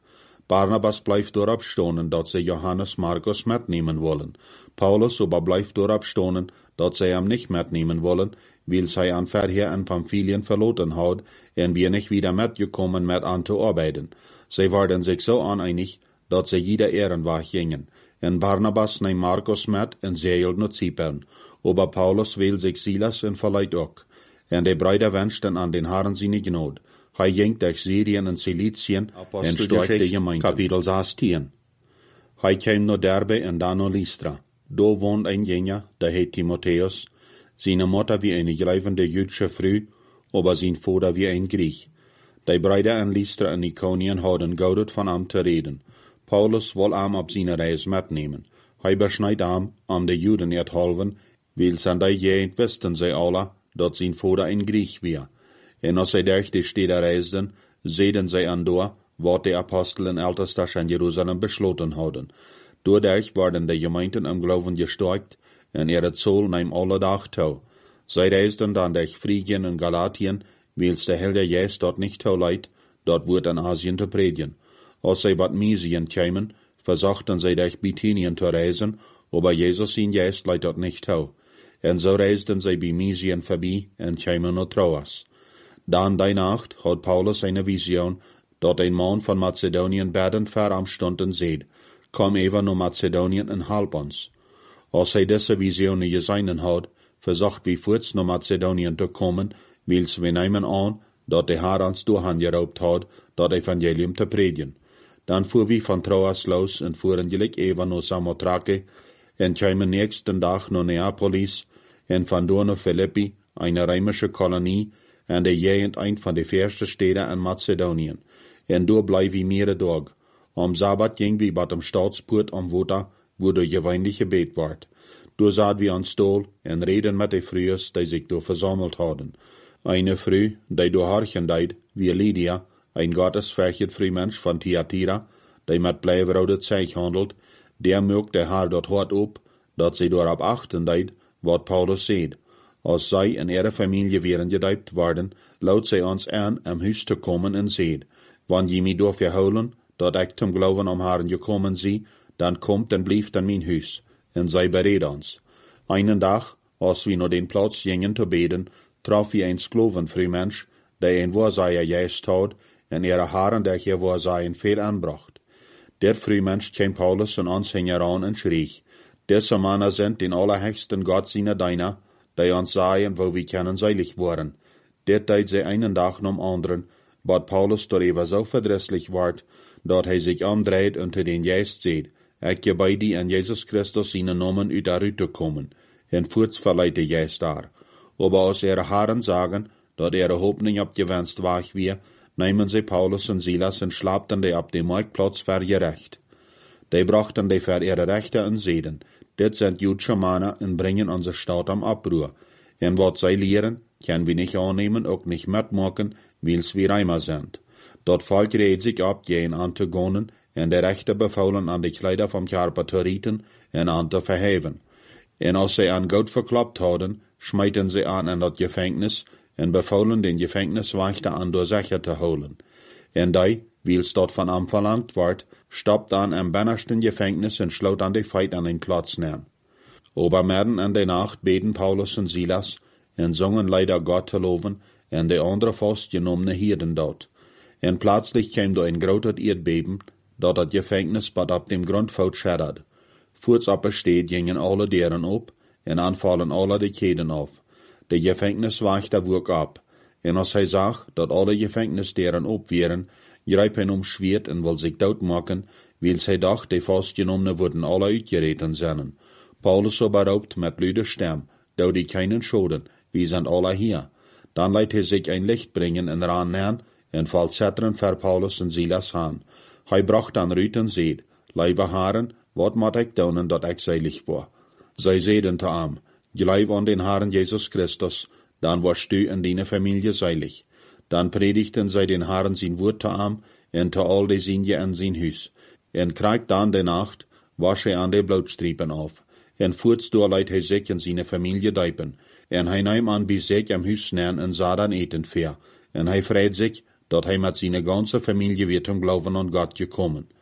[SPEAKER 1] Barnabas blijft erop stonen dat ze Johannes Markus metnemen wollen. Paulus aber blijft erop stonen dat zij hem niet metnemen wollen, weil zij aan Verheer en Pamphylien verloten had en wir nicht wieder metgekommen met aan te arbeiden. Zij waren zich zo oneinig dat ze jeder ehrenweg gingen. En Barnabas neemt Markus met en zeilt naar Zypern. Aber Paulus wil zich Silas en verleiht ook. En de Brüder wenschten aan den Herren seine Gnade. Hij ging durch Syrien en Ciliciën en stärkte de gemeente. Kapitel zestien. Hij kwam naar Derbe en dan naar Lystra. Daar woont een jongen, der heet Timotheus. Seine Mutter wie eine gleivende jüdische Frau, aber sein Vater wie ein Griech. Die Brüder in Lystra en Ikonien hadden gaudet van hem te reden. Paulus wil hem op zijn reis metnemen. Hij besnijdt hem om de Juden het halven, weil zijn die gegend wisten zij alle, dat zijn vader een Griech was. En als zij durch die steden reisden, zeiden zij aan door, wat de apostelen ältesters in Jeruzalem besloten hadden. Doordat werden de gemeenten im Glauben gestärkt, en er het Zoll neem alle dag toe. Zij reisden dan durch Phrygien en Galatien, wils de Heilige Geist dort nicht toeleit, dort wordt in Asien te predigen. Als zij wat Mysien kwamen, versuchten zij durch Bithynien te reisen, aber Jesus zijn Geist leidt dort nicht toe. En zo reisden zij bij Mysien voorbij en kwamen naar Troas. Dan die Nacht had Paulus eine Vision, dat een man van Macedonien bedend ver am stunden zeed, kom even naar Macedonien en help ons. Als hij deze vision niet gezien had, verzocht wie voorts naar Macedonien te komen, wils we nemen aan, dat de Heer ons doorgeroept had, dat evangelium te predigen. Dan voer we van Troas los en voeren gelijk even naar Samothrake, en kwamen nächsten dag naar Neapolis, en van door naar Philippi, eine römische Kolonie, en de gegend een van de verste steden in Macedonien. En door bleef we meerdere dag. Am Sabbat ging we bij dem Staatspoort am Water, wo der gewöhnlich gebet ward. Door zaten we aan stoel en reden met de vrouwen die zich door verzameld hadden. Eine vrouw, die door harchen deed, wie Lydia, een gottesvergert vrouwmens van Thyatira, die met blijverhoudend zeeg handelt, der merkte haar dat hart op, dat zij doorop achten deed, wat Paulus zei. Als zij en ihre familie wären gedeipt worden, laat zij ons aan om huis te komen en zei, wanneer je mij door verhouden, dat ik zum Glauben am Herrn gekommen zie, dan komt en blijft in mijn huis, en zij bereid ons. Einen dag, als we naar den plaats gingen te beden, traf we een sklovenvrouwmensch, die een waarzeier juist had, en ihre haren der je waarzeijen veel aanbracht. Der vrouwmensch kwam Paulus en ons aan en schrie, deze mannen zijn den allerhöchsten Gott seiner Diener, die ons zeien, wo we kunnen seilig worden. Dit deed zij einen dag nom anderen, wat Paulus daarover zo verdrisselijk werd, dat hij zich omdraait en te den Geist zei, ik je bij die en Jezus Christus zijn namen uit daaruit te komen, en voorts verleidt de Geist daar. Aber als ihre Herren sagen, dat ihre hoop niet op gewenst weg weer, nemen zij Paulus en Silas en slaapten die op de marktplatz vergerecht. Die brachten die ver ihre Rechte en zeden, dit zijn Jüdische mannen en brengen onze staat am Abruhr. En wat zij leren, können we niet aannemen, ook niet metmaken, wils we Reimer sind. Dat volk reed zich op geen aan te gonen, en de Rechte bevolen aan de Kleider vom Körper te rieten en aan te verheven. En als zij aan Gott verklapt hadden, smijten zij aan in dat gevangenis, en bevolen den Gefängniswächter an door Sache te holen. En die, wils dat van hem verlangt wordt, stapt aan im binnensten Gefängnis en sloot aan de feit aan een Platz neer. Aber midden in de nacht beten Paulus en Silas, en zongen leider Gott te loven, en de andere vastgenommene Hirden dort. En plötzlich kwam door een groot Erdbeben, dat het Gefängnis bad op dem Grund scheddert. Voorts op het steed gingen alle deuren op, en aanvallen alle de keden af. De Gefängniswächter woek op, en als hij zag dat alle Gefängnisdeuren op waren, greep hij om Schwert en wil zich doodmaken, wils hij dacht, de vastgenommenen worden alle uitgereten zijn. Paulus so beraubt met luide stem, dood die keinen schoden, wie zijn alle hier. Dan leidt hij zich een licht brengen en ran neer, en valt zetteren voor Paulus en Silas aan. Hij bracht dan Ruut en zeid, lieve haren, wat moet ik doen dat ik seilig word? Zij zeiden te hem, gelijf aan den Herrn Jesus Christus, dan warst du en deine familie seilig. Dan predigten zij den Herrn zijn woord te hem, en te al de zienje en zijn huis. En krijgt dan de nacht, was hij aan de bloedstriepen af. En voorts door leidt hij zich en zijn familie dijpen. En hij neemt aan bij zich im huis neer en zat dan eten ver. En hij vreit zich, dat hij met zijn ganze familie weer zum Glauben an Gott gekommen.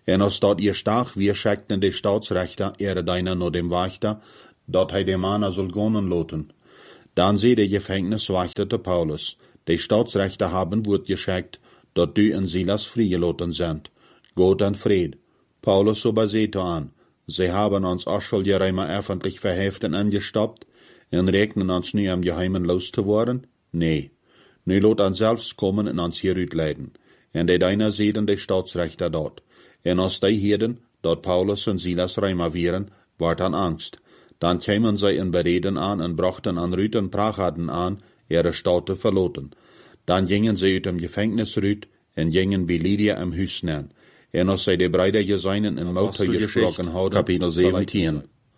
[SPEAKER 1] En als dat ihr stach, wir schickten de Staatsrechter, ere deiner nur dem Wächter, dat hij de Mann soll gonen loten. Dann seh de Gefängniswächter te Paulus, de Staatsrechter haben wird geschickt, dat du en Silas friegeloten sind. Gott en Fried. Paulus aber seht an, sie haben uns Aschulgereimer öffentlich verheften angestoppt, en rechnen uns nu am Geheimen loszuworden? Nee. Nu lot an selbst kommen en uns hier uitleiden. En de deiner sehen de Staatsrechter dort. En als die heden, dat Paulus en Silas reimer wären, ward an Angst. Dann kämen sie in Bereden an en brachten an Rüten Prachaden an, ihre Staute verloten. Dann gingen sie uit dem Gefängnis rüt en gingen bei Lydia am Hus nean. En als zij de Breider geseinen in Mauter gesprochen hadden, Kapitel zeventien.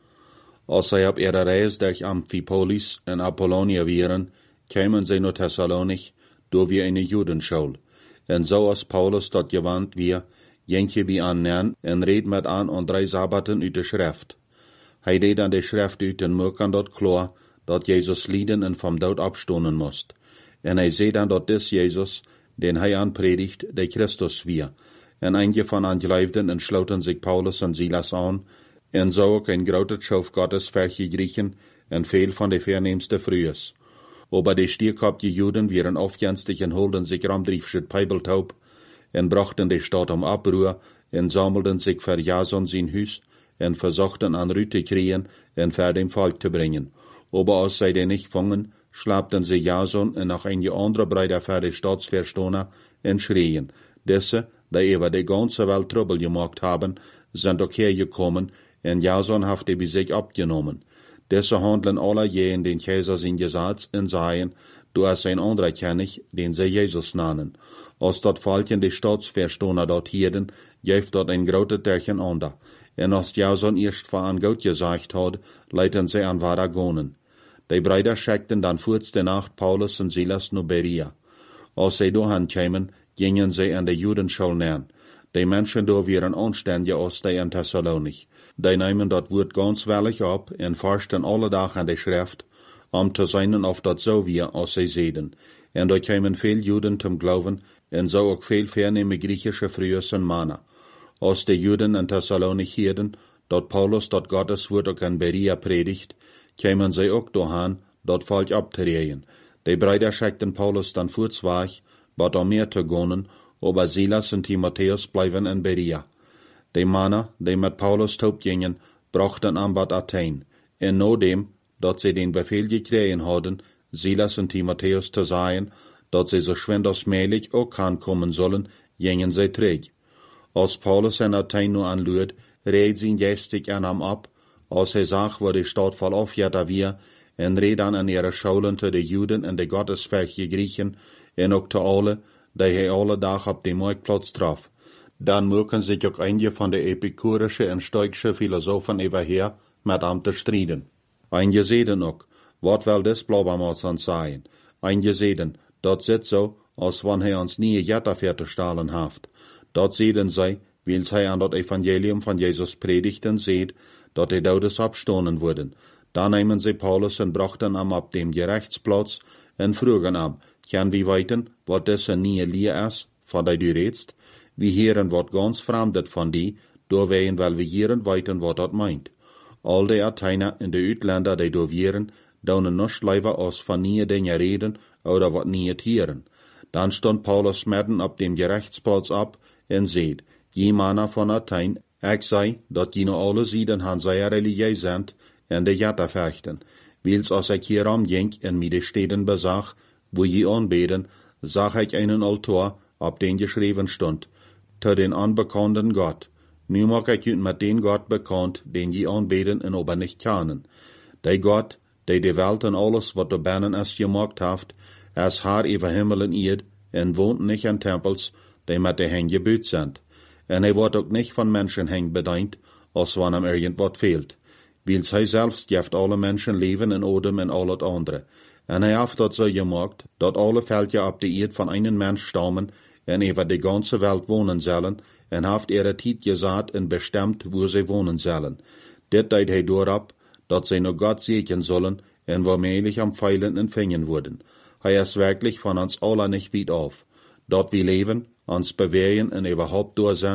[SPEAKER 1] Als zij op ihre reis durch Amphipolis en Apollonia wären, kämen sie naar Thessalonich, door wir eine Judenschule. En so als Paulus dort gewandt wir, gengje bij an nean en red met an on drei Sabbaten uit de Schrift. Hij deed aan de Schrift uit en merk aan dat klaar, dat Jezus lieden en vom dood opstonen moest. En hij zei dan dat dis Jezus, den hij aanpredigt, de Christus weer. En einige van aan geloofden en sloten zich Paulus en Silas aan, en zo ook een grote schoof Gottes vergegrichen en veel van de verneemste Frühes. Aber de stierkopje Juden wären aufgenstig en holden sich ramdriefschet Peibeltaub, en brachten de Stadt om Abruhr, en sammelden sich für Jason sein Hus, en versuchten an Rüte kriegen, en ver dem Volk zu bringen. Aber als sie den nicht fangen, schlappten sie Jason en noch einige andere Brüder für die Staatsverstoner en schrien. Diese, die über die ganze Welt Trouble gemacht haben, sind auch hergekommen, en Jason hat die bei sich abgenommen. Diese handeln alle je in den Kaiser sein Gesetz en seien, du hast ein anderer König, den sie Jesus nannen. Als dat Volken die Staatsverstoner dort hielden, geeft dort ein grote Tärchen ander. En als Jason erst vor an Gott gesagt hat, leiten sie an Varagonen. Die Brüder schickten dann kurz der Nacht Paulus und Silas nach Berea. Als sie dahin kämen, gingen sie an die Judenschule nähen. Die Menschen da wären anständiger als die in Thessalonich. Die nehmen dat Wort ganz wellig ab en forschten alle Tag an die Schrift, um zu sein, auf dat so wie, als sie sehen. En da kämen viel Juden zum Glauben, en so auch viel vernehme griechische Frühes und Männer. Als die Juden in Thessalonich hielten, dat Paulus dat Gottes Wort auch in Berea predigt, kämen sie auch dahin, dat Volk abzurehen. Die Brüder schickten Paulus dann vorzweig, bat um mehr zu gehen, aber Silas und Timotheus bleiben in Berea. Die Männer, die mit Paulus taub gingen, brachten an Bad Athen. En nachdem, dat sie den Befehl gekriegt hadden, Silas und Timotheus zu sagen, dat sie so schwind als möglich auch ankommen sollen, gingen sie träg. Als Paulus in Athen nur anlüht, red sie gestig an ihm ab, als er sagt, wo die Stadt voll aufjährt wir, en red an an ihre Schulen zu den Juden und die Gottesfähige Griechen, en auch zu alle, die er alle Tag auf dem Marktplatz traf. Dann mögen sich auch einige von den epikurischen und stoischen Philosophen überher mit ihm zu striden. Einige sehen auch, wat will das Blaubermals an sein? Einige sehen, dat sitzt so, als wenn er uns nie Jetta fertigstellen haft. Dat sehen sie, weil sie an das Evangelium von Jesus predigten seht, dat die Todes abstonen wurden. Da nehmen sie Paulus und brachten ihm ab dem Gerichtsplatz und frugen ihm, kann wir weiten, wat das nie Lehr ist, von der du redst? Wir hören wat ganz Fremdet von die, do wehen, weil wir hören weiten, wat dat meint. All die Athener in de Utländer, die do wären, daunen nicht lieber aus von nie Dinge reden oder wat nie hören. Dann stand Paulus mitten ab dem Gerichtsplatz ab und seht, je Männer von Athen, ich sei, dat die no alle Sieden han sehr religiös sind, en de Jatta fechten. Wils als ich hier umging en mir de Städten besach, wo je anbeten, sah ich einen Altar, ab den geschrieben stund, zu den unbekannten Gott. Nu mag ich jut mit den Gott bekannt, den je anbeten en aber nicht kennen. Der Gott, der die Welt und alles, wat de Bannen es gemacht haft, es Haar über Himmel und Erd, en wohnt nicht in Tempels, die mit de Hängen gebüht sind. En er wird auch nicht von Menschen hängen bedient, als wenn ihm irgendwas fehlt. Weil er selbst gibt alle Menschen Leben und Odem und alles andere. En er hat das so gemacht, dat alle Völker ab der Erd von einem Mensch stammen en über die ganze Welt wohnen sollen, en hat ihre Zeit gesagt und bestimmt, wo sie wohnen sollen. Dit deed hij doorab, dat sie nur Gott segnen sollen en womöglich am Pfeilen empfangen wurden. Hij ist wirklich von uns alle nicht weit auf. Dort wir leben, uns bewegen und überhaupt durch sind,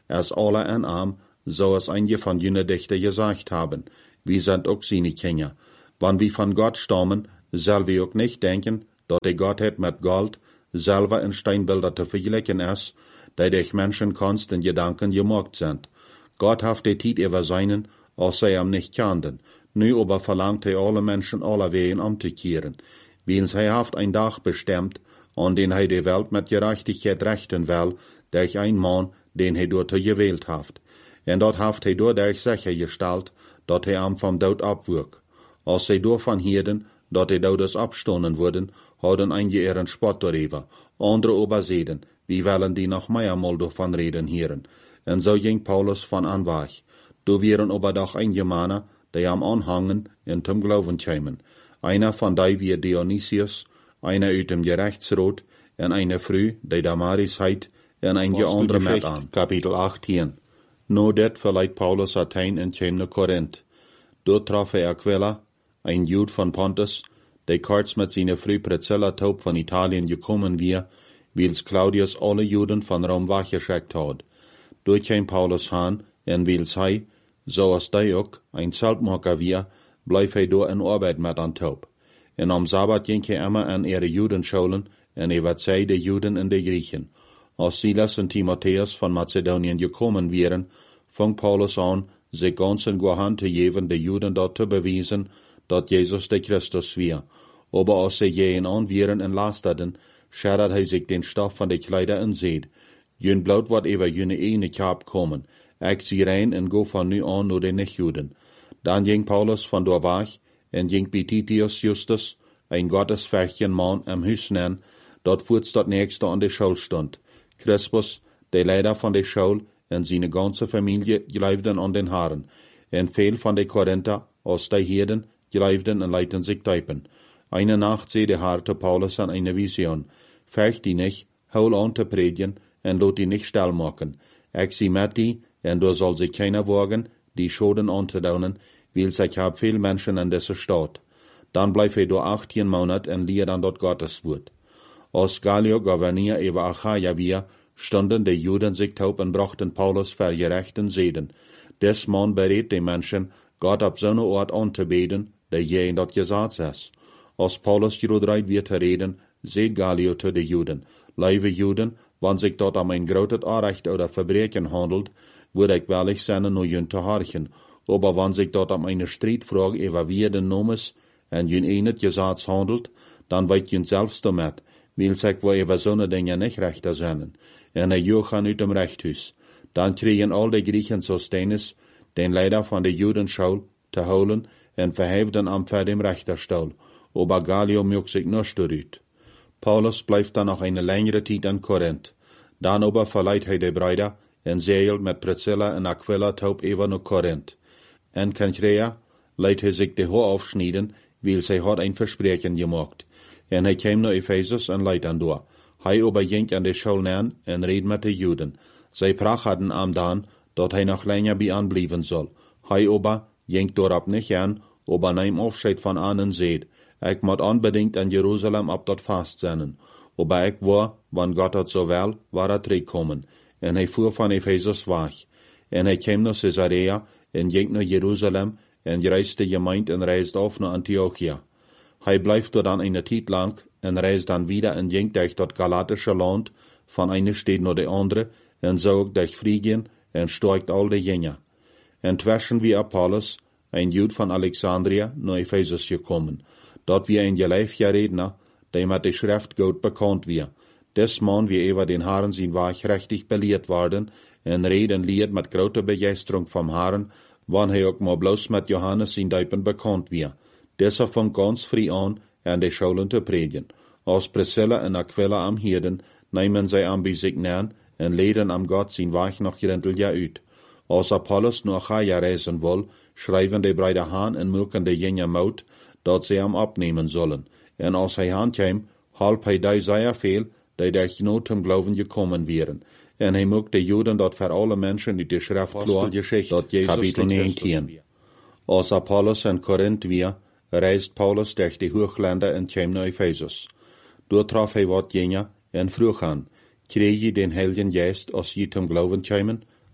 [SPEAKER 1] als alle en arm, zoals einige van jene Dichter gesagt haben. Wir sind auch seine Kinder. Wann wir von Gott stammen, soll wir auch nicht denken, dass die Gottheit mit Gold selber in Steinbilder zu vergleichen ist, die durch Menschenkunst in Gedanken gemacht sind. Gott hat die Zeit über seinen, als sie ihm nicht kannten. Nu aber verlangt er alle Menschen aller Wegen umzukehren. Weil er hat ein Tag bestimmt, an den er die Welt mit Gerechtigkeit rechten will, durch ein Mann, den er dort gewählt hat. Und dort hat er dadurch sichergestellt, dass er am vom Tod abwürg. Als sie davon hielten, dass die Todes abstoßen würden, hadden einige ihren Spott darüber, andere aber sehen, wie wollen die noch mehrmal davon reden hieren. Und so ging Paulus von an weg. Da wären aber doch einige Männer, die am Anhangen in zum Glauben kämen. Einer von denen wie Dionysius, einer aus dem Gerechtsrat, und eine Frau, die Damaris heit, und einige andere mit an. Kapitel achtzehn. No det verleiht Paulus Athen und käm nach Korinth. Dort traf er Aquila, ein Jude von Pontus, der kurz mit seiner Frau Priscilla Taub von Italien gekommen war, weils Claudius alle Juden von Rom weggeschickt hat. Dort käm Paulus han, und weils hei, so als die auch ein Zeltmacher war, bleif er dort in Arbeit mit an Taub. Und am Sabbat ging er immer an ihre Judenschulen, und er wird die Juden in die Griechen. Als Silas und Timotheus von Mazedonien gekommen wären, fing Paulus an, sich ganz in Hand zu geben, die Juden dort zu beweisen, dass Jesus der Christus war. Aber als sie jeden an wären und lasterten, schert er sich den Stoff von den Kleider und seht, jün Blut wird über jüne eine Kap kommen, ich sie rein und go von nu an nur den Nicht-Juden. Dann ging Paulus von dort weg und ging bei Titius Justus, ein gottesfürchtigen Mann am Hüsnen, dort fuhrts dort nächste an der Schule stund. Crispus, der Leiter von der Schule, und seine ganze Familie gleiften an den Haaren, und viel von den Korinther, aus der Herden, gleiften und leiten sich teipen. Eine Nacht seh der harte Paulus an eine Vision. Fürcht die nicht, hol an zu predigen, und lot die nicht still machen. Ich sie mit die, und du soll sich keiner wagen, die Schoden anzudaunen, weil sich hab viel Menschen in dieser Stadt. Dann bleib er do achtzehn Monate und lehre dann dort Gottes Wort. Als Gallio Gouverneur über Achaia war, stunden die Juden sich taub und brachten Paulus für gerechten Seden. Des Mann berät die Menschen, Gott ab so einer Ort anzubeten, der je in dort Gesetz ist. Als Paulus gerudreit wird zu reden, seht Gallio zu den Juden. Liebe Juden, wann sich dort um ein großes Unrecht oder Verbrechen handelt, würde ich willig sein, nur jün zu horchen. Aber wenn sich dort um eine Streitfrage über jeden Nomes und jün einet Gesetz handelt, dann weicht jün selbst damit, weil sich wo über so eine Dinge nicht rechter sind. Und er jochen uit dem Rechthuis. Dann kriegen all die Griechen Sostenes, den Leiter von der Judenschule, zu holen und verheften am für dem Richterstuhl. Aber Gallio mögt sich nur stürzt. Paulus bleibt dann noch eine längere Zeit in Korinth. Dann aber verleiht er die Brüder und segelt mit Priscilla und Aquila taub über nach Korinth. In Cenchrea leiht er sich die Haar aufschneiden, weil sie hat ein Versprechen gemacht. Und er kam nach Ephesus und leiht an dort. Hij aber ging an die Schule an und red mit den Juden. Sie prachten am dann, dass er noch länger bei an bleiben soll. Hij aber ging dort nicht an, aber nahm Aufscheid von anderen seht. Ich muss unbedingt in Jerusalem ab dort fast sein. Aber ich war, wann Gott hat so will, war er zurückgekommen. Und er fuhr von Ephesus weg. Und er kam nach Caesarea und ging nach Jerusalem und reiste gemeint und reiste auf nach Antiochia. Er bleibt dort dann eine Zeit lang und reist dann wieder und ging durch das galatische Land von einer Stadt nach der andere und so durch Phrygien und steigt all die Jünger. Inzwischen wie Apollos, ein Jude von Alexandria, nach Ephesus gekommen. Dort wie ein geläufiger Redner, der mit der Schrift gut bekannt war. Des Mann wie über den Haaren sein Weg richtig belehrt worden und reden lied mit großer Begeisterung vom Haaren, wann er auch mal bloß mit Johannes sein Deipen bekannt war. Dieser fängt ganz früh an, an die Schulen zu predigen. Als Priscilla und Aquila am Hirden, nehmen sie an bei sich nähen und lehren am Gott sein Weg noch Grindel uit. Als Apollos nach Achaia reisen will, schreiben die Brüder Han und mögen die Jünger Mut, dass sie am abnehmen sollen. Und als er heimkam, halb er die sehr viel, die durch Not zum Glauben gekommen wären. Und er mögt die Juden dort für alle Menschen in die Schrift klar, dort Jesus Kapitel neunzehn. Als Apollos in Korinth war, reist Paulus durch die Hochländer und kam nach Ephesus. Dort traf er wat Jünger und frug an, krieg je den Heiligen Geist, als je zum Glauben kämen?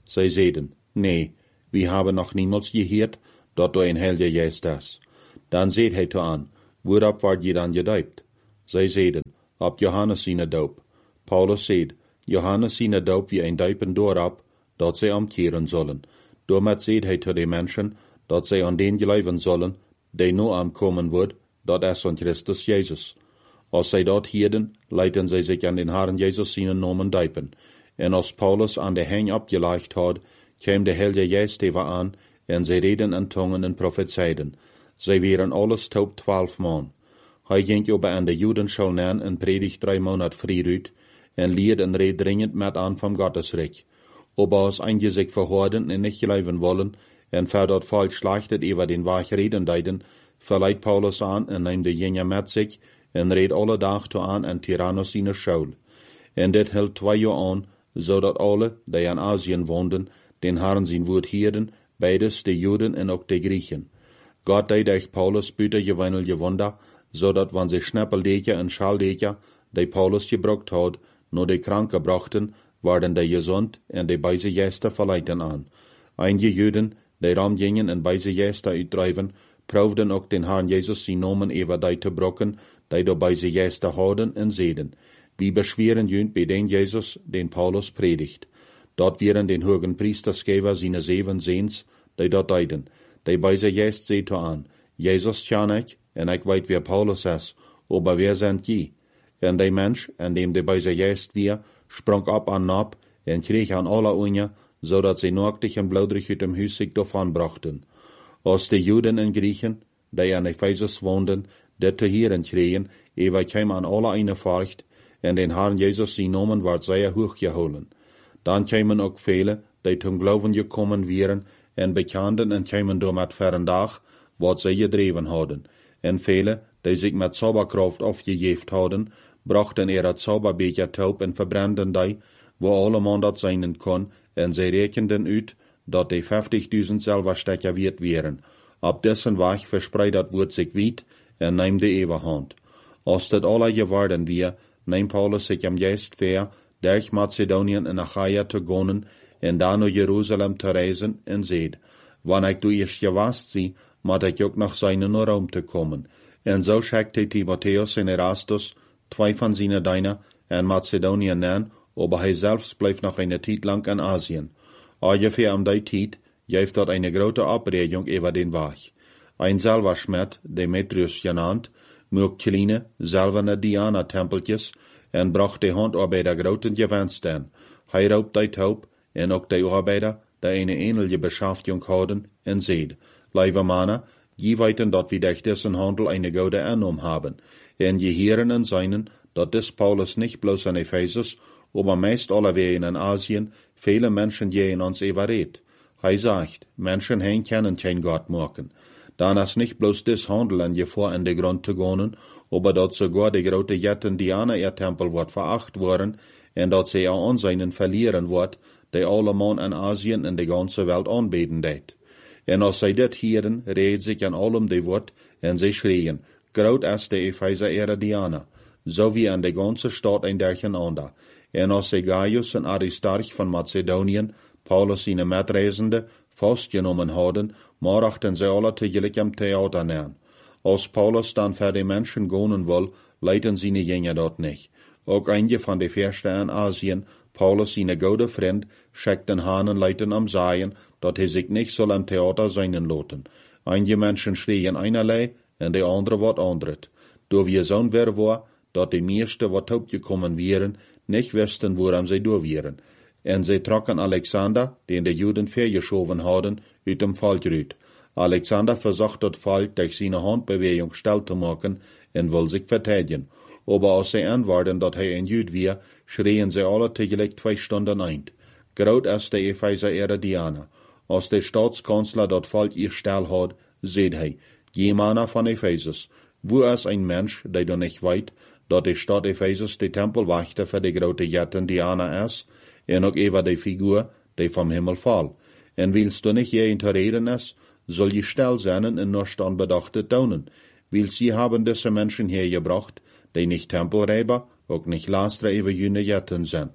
[SPEAKER 1] Zij zeiden, nee, we hebben nog niemals gehoord dat du een Heilige Geest is. Dan zeid hij toe aan, waarop word je dan gedoopt? Zij zeiden, op Johannes zijn doop. Paulus zeid, Johannes zijn doop wie een duipen doorop, dat zij omkeren zullen. Daarmee zeid hij tot de mensen, dat zij aan den geloven zullen, die nu aankomen wordt, dat is aan Christus Jezus. Als zij dat hielden, leiden zij zich aan den Herrn Jezus zijn namen duipen. En als Paulus aan de heen opgelegd had, kwam de Heilige Geest even aan, en zij reden in tongen en profetzeiden. Zij waren alles taub twaalf man. Hij ging over aan de Judenschool neer en predigt drie maanden vrieruit, en leerde en reed dringend met aan van Gottesrijk. Aber als einige zich verhoorden en niet geloven wollen, en ver dat volk slachtet over den Weg reden deiden, verleiht Paulus aan en neemt de jenja met zich, en reed alle dag toe aan en Tyrannus zijn school. En dit hield twee jaar aan, zodat alle, die in Azië woonden, den Herrn zijn woord hielden, beides de Juden en ook de Griechen. God deed durch Paulus buitengewöhnliche Wunder, zodat wann sie Schnappeldeker en Schaldeker, die Paulus gebruikt had, nur de Kranken brachten, werden die gezond en de beise Gäste verleiten aan. Einige Juden, die ram gingen en beise Gäste uitdrijven, proefden ook den Herrn Jezus zijn namen over die te brokken, die door beise Gäste houden en zeden. Wie beschweren junt bij den Jezus, den Paulus predigt. Dat waren den hogen Priestersgever zijn zeven zeens, die dat deiden. Die beise Gäste zei toe aan, Jezus ken ik, en ik weet wie Paulus is, aber wer sind je? En die mens, en dem de beise Gäste weer, sprong op en op, en kreeg aan alle unja, zodat ze naaktig en bloederig uit dem huis zich davon brachten. Als de Juden en Griechen, die in Ephesus woonden, dit te hieren kregen, ewe kwam aan alle eine Furcht, en den Herrn Jezus zijn namen werd zeer hoog geholen. Dan kwamen ook vele, die zum Glauben gekommen waren, en bekenden en kwamen door met verendag, wat zij gedreven hadden. En vele, die zich met zauberkracht afgegeven hadden, brachten er het zauberbeker taub en verbrandden die, wo alle man dat zijn kon, en zij rekenden uit, dat de vijftigduizend Silberstecher wert wären. Op dessen Weg verspreid dat woord zich wiet, en neem de Eberhand. Als dat alle geworden weer, neemt Paulus zich am Geest ver, durch Mazedonien en Achaia te gonen, en dan naar Jeruzalem te reizen, en zeid, wanneer ik du eerst gewast zie, moet ik ook nog zijn naar Rom te komen. En zo schickte Timotheus en Erastus, twee van zijn diener, en Mazedonien neer, aber hij zelfs bleef nog een tijd lang in Asien. Ongeveer om die tijd geeft dat een grote opreding over den Weg. Een Silberschmied, Demetrius genannt, maakt kleine, zilverne Diana-tempeltjes en bracht de handarbeider groten gewensten. Hij roopt die taub en ook de arbeider, die eine ähnliche Beschäftigung hadden, en zeid, lieve mannen, je weten dat we durch dessen handel eine gute Annahme haben, en je heren en seinen, dat des Paulus nicht bloß in Ephesus, aber meist allewegen in Asien, viele Menschen gehen uns überredet. Hij sagt, Menschen hen kennen kein Gott machen. Dan is nicht bloß des Handel en Gefahr in de Grund te gonen, aber dat sogar de grote Jetten Diana ihr Tempel wordt veracht worden, en dat sie auch Anseinen verlieren wordt, die alle man in Asien en de ganze Welt aanbeden deed. En als zij dit hieren, reed zich aan allem de woord, en zij schreien, groot is de Epheser ihre Diana, so wie an de ganze Stadt ein derchen ander. En als zij Gaius en Aristarch van Macedonien, Paulus zijn metreizende, vastgenomen hadden, machten zij alle tegelijk am Theater neer. Als Paulus dan voor de mensen gonen wil, leiden zijn jengen dat niet. Ook einige van de verste in Asien, Paulus zijn goede vriend, schickten hanen leiten am Seien, dat hij zich niet soll am Theater seinen loten. Einige mensen schreien einerlei, en de andere wat andret. Door wir zo'n ver war, dat de meeste wat opgekommen wären, nicht wisten, woran zij door wären. En zij trokken Alexander, den de Juden vergeschoven hadden, uit dem Volk uit. Alexander versucht dat Volk durch seine Handbewegung still te maken en wil zich verteidigen. Aber als zij antwoorden dat hij een Jud weer, schreien zij alle tegelijk twee stunden eind. Groot is de Epheser ihre Diana. Als de Staatskanzler dat Volk ihr still had, zeid hij, je mannen van Ephesus, wo is een mens, die du nicht weet, dat de stad Ephesus de tempelwachter voor de grote Jetten Diana is, en ook over de figuur, die vom Himmel val. En willst du nicht je te reden is, soll je still zijn en nur stand bedachte tonen. Willst sie haben diese Menschen hergebracht, die nicht Tempelräuber, auch nicht Laster über jene Jetten sind.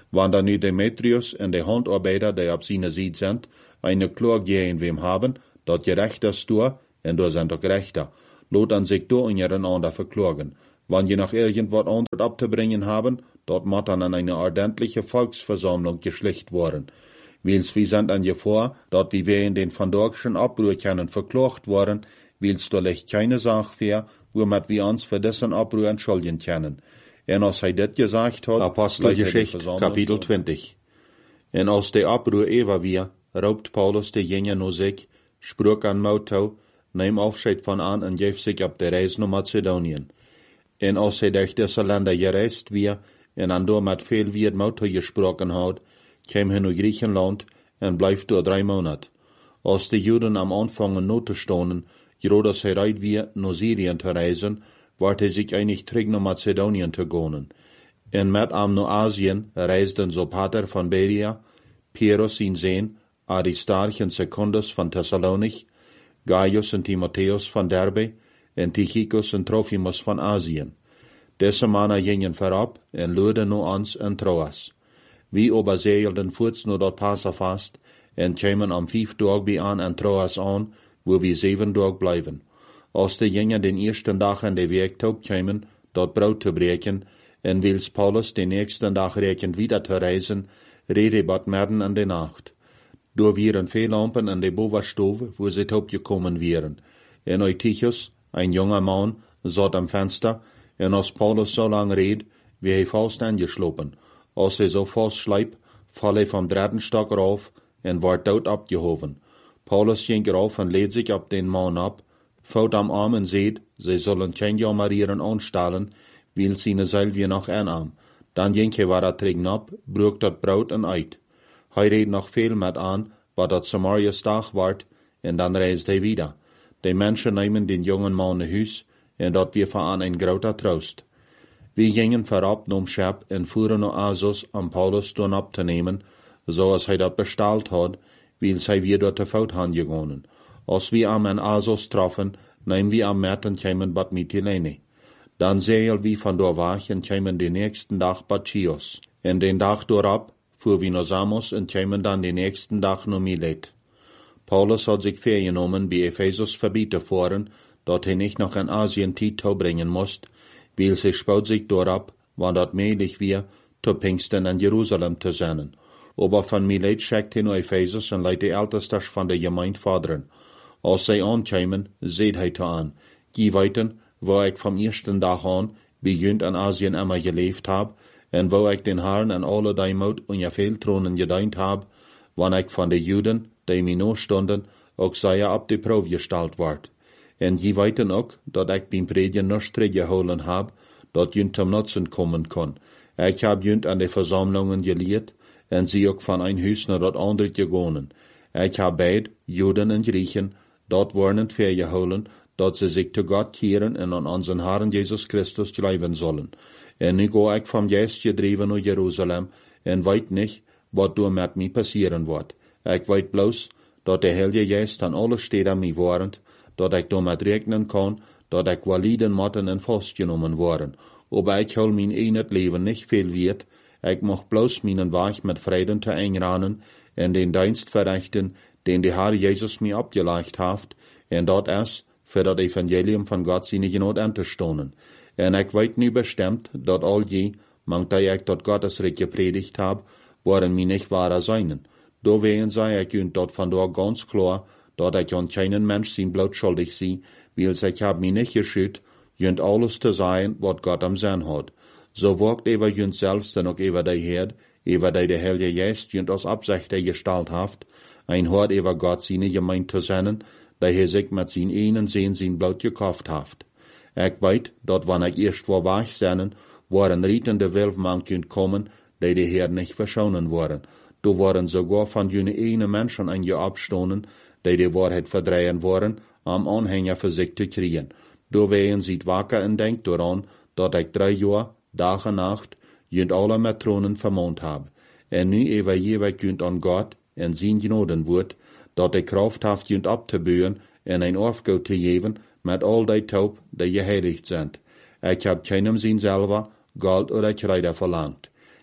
[SPEAKER 1] Wann dann nu Demetrius en de Handarbeiter, die op seine Seite sind, eine Klage gegen wem haben, dat gerechter stur, en da sind auch gerechter. Lot an sich do untereinander verklagen. Wann je noch irgendwas anderes abzubringen haben, dort muss dann an eine ordentliche Volksversammlung geschlicht worden. Wils wir sind an vor, dort wie wir in den vandorgschen Abbruch können verklagt worden, wils da liegt keine Sache für, womit wir uns für diesen Abbruch entschuldigen können. En als hij dit gesagt hat,
[SPEAKER 2] Apostelgeschichte, Kapitel zwanzig.
[SPEAKER 1] En als de Abbruch ewa wir, raubt Paulus de Jünger no sich, sprach an Mautou, neem Aufscheid von an en geef sich ab der Reis nach Mazedonien. En als hij durch diese Länder gereist wir, en an door met veel weer Mautou gesprochen hat, kwam hij naar Griechenland en blijft door drei Monat. Als de Juden am Anfang not te stonden, gerade hij reit wir naar Syrien te reisen, ward hij zich einig terug naar Mazedonien te gaan. En met am naar Asien reisden Sopater van Berea, Pyrrhus zijn Zeen, Aristarch en Secundus van Thessalonich, Gaius en Timotheus van Derbe, en Tychicus en Trophimus van Asien. Deze mannen gingen voorop en luiden naar ons en Troas. Wie aber zeilden voorts naar dat Passafast en kwamen am vijf dag bij aan en Troas aan, wo wir zeven dag blijven. Als de Jünger den ersten Tag an de Werktaub kwamen, dort Brot zu breken, en wils Paulus den nächsten Tag rekend wieder zu reisen, rede bat merden an de Nacht. Door wieren veel lampen an de Bovenstove, wo sie taub gekommen wären. En Eutychus, ein junger Mann, saß am Fenster, en als Paulus so lang red, wie hij fast angeschlopen. Als hij so fast schleip, fall hij vom dritten Stock rauf, en ward dort abgehoven. Paulus ging rauf en lädt sich ab den Mann ab, faut am Arm en seht, sie sollen kein Jammerieren anstellen, weil seine Seil wie noch einarm. Dann ging hij war trinken ab, brug dat Brot en uit. Hij reed noch veel met an, wat dat Samarias Dag ward, en dan reist hij wieder. Die Menschen nehmen den jungen Mann naar huis, en dat wir van ein groter Trost. Wir gingen vorab nom Schep en fuhren naar Assos, am Paulus doen ab te nemen, zoals hij dat besteld had, weil zij wir dort te fout han gegangen. Als wir am en Assos troffen, nehmen wir am Merten kämen bad Mytilene. Dann zeil wir van door weg en kämen den nächsten Tag bad Chios. En den Tag doorab, fuhr wir naar Samos en kämen dann den nächsten Tag naar Milet. Paulus hat sich vergenommen, bei Ephesus verbieten voren, dat hij nicht noch in Asien Tiet bringen musst, weil sie spaut sich dorab, wann dat möglich wir, zu Pfingsten in Jerusalem zu senden. Aber von Milet schickt hij naar Ephesus en leidt de Ältestes van de Gemeinde vaderen. Als zij aankomen, seht hij te aan. Die weten, wo ik vom ersten Tag an, begünt in Asien immer gelebt hab, en wo ik den Herrn en alle die Mut und je veel tronen gedient hab, wann ik van de Juden, die mir noch stunden, auch sei ab die Probe gestellt ward. En je weten ook, dat ik beim Predigen nichts teruggeholen hab, dat jünt zum Nutzen kommen kann. Ik hab jünt an de Versammlungen geleerd, en sie ook van ein Huis naar dat andere gegangen. Ik hab beid, Juden en Griechen, dat worden vergeholen, dat ze zich te God keren en aan onze Herrn Jesus Christus geloven zullen. En nu ga ik vom Geist gedreven naar Jerusalem, en weet niet, wat door met mij passieren wordt. Ik weet bloos, dat de Heilige Geest aan alle steden mij warent, dat ik damit rekenen kan, dat ik validen motten en vastgenomen worden. Aber ik hol mijn een het leven niet veel weet, ik mag bloos mijn weg met vreden te einranen en den Dienst verrichten, den de Herr Jesus mij opgelegd heeft, en dat is, für das Evangelium von Gott sie nicht not anzustonen. En ik weet nu bestimmt, dat al die, mangt die ik dat Gottes Recht gepredigt hab, worden mir nicht wahrer seinen. Do wehen sei ich und dat van door ganz klar, dat ik an keinen Mensch sein Blut schuldig sie, weil ich hab mich nicht geschütt, jünt alles zu sein, wat Gott am Sinn hat. So wirkt ever jünt selbst dann auch ever die Herd, ever die der Heilige Geist jünt aus Absicht Gestalt haft, ein Hort ever Gott seine Gemeinde zu senden, da er sich mit sin einen Sehen sein Blut gekauft haft. Ich weet, dat wann ich erst vor weg sennen, waren rietende Wilfmann könnt kommen, die die Herr nicht verschonen waren. Du waren sogar von jene eine Menschen eingeabstonen, die die Wahrheit verdrehen waren, am Anhänger für sich zu kriegen. Du wehen sie wacker und denkt daran, dat ich drei Jahre, Tag und Nacht, jünt alle Matronen vermont hab. En nu ever jeweils jünt an Gott, en sein Gnadenwort, dat de Kraft haft jünt abzubühen en ein Aufgabe zu geben mit all die Taub, die geheiligt sind. Ich hab keinem sein selber Gold oder Kleider verlangt.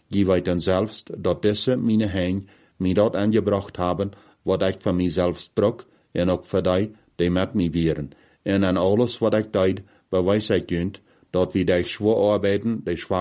[SPEAKER 1] Je weet dan selbst, dat deze meine Hein mij dat aangebracht hebben, wat ik van mij selbst brok, en ook voor die, die met mij wieren. En aan alles wat ik deed, bewijs ik junt, dat wie die schwer arbeiden, die schwach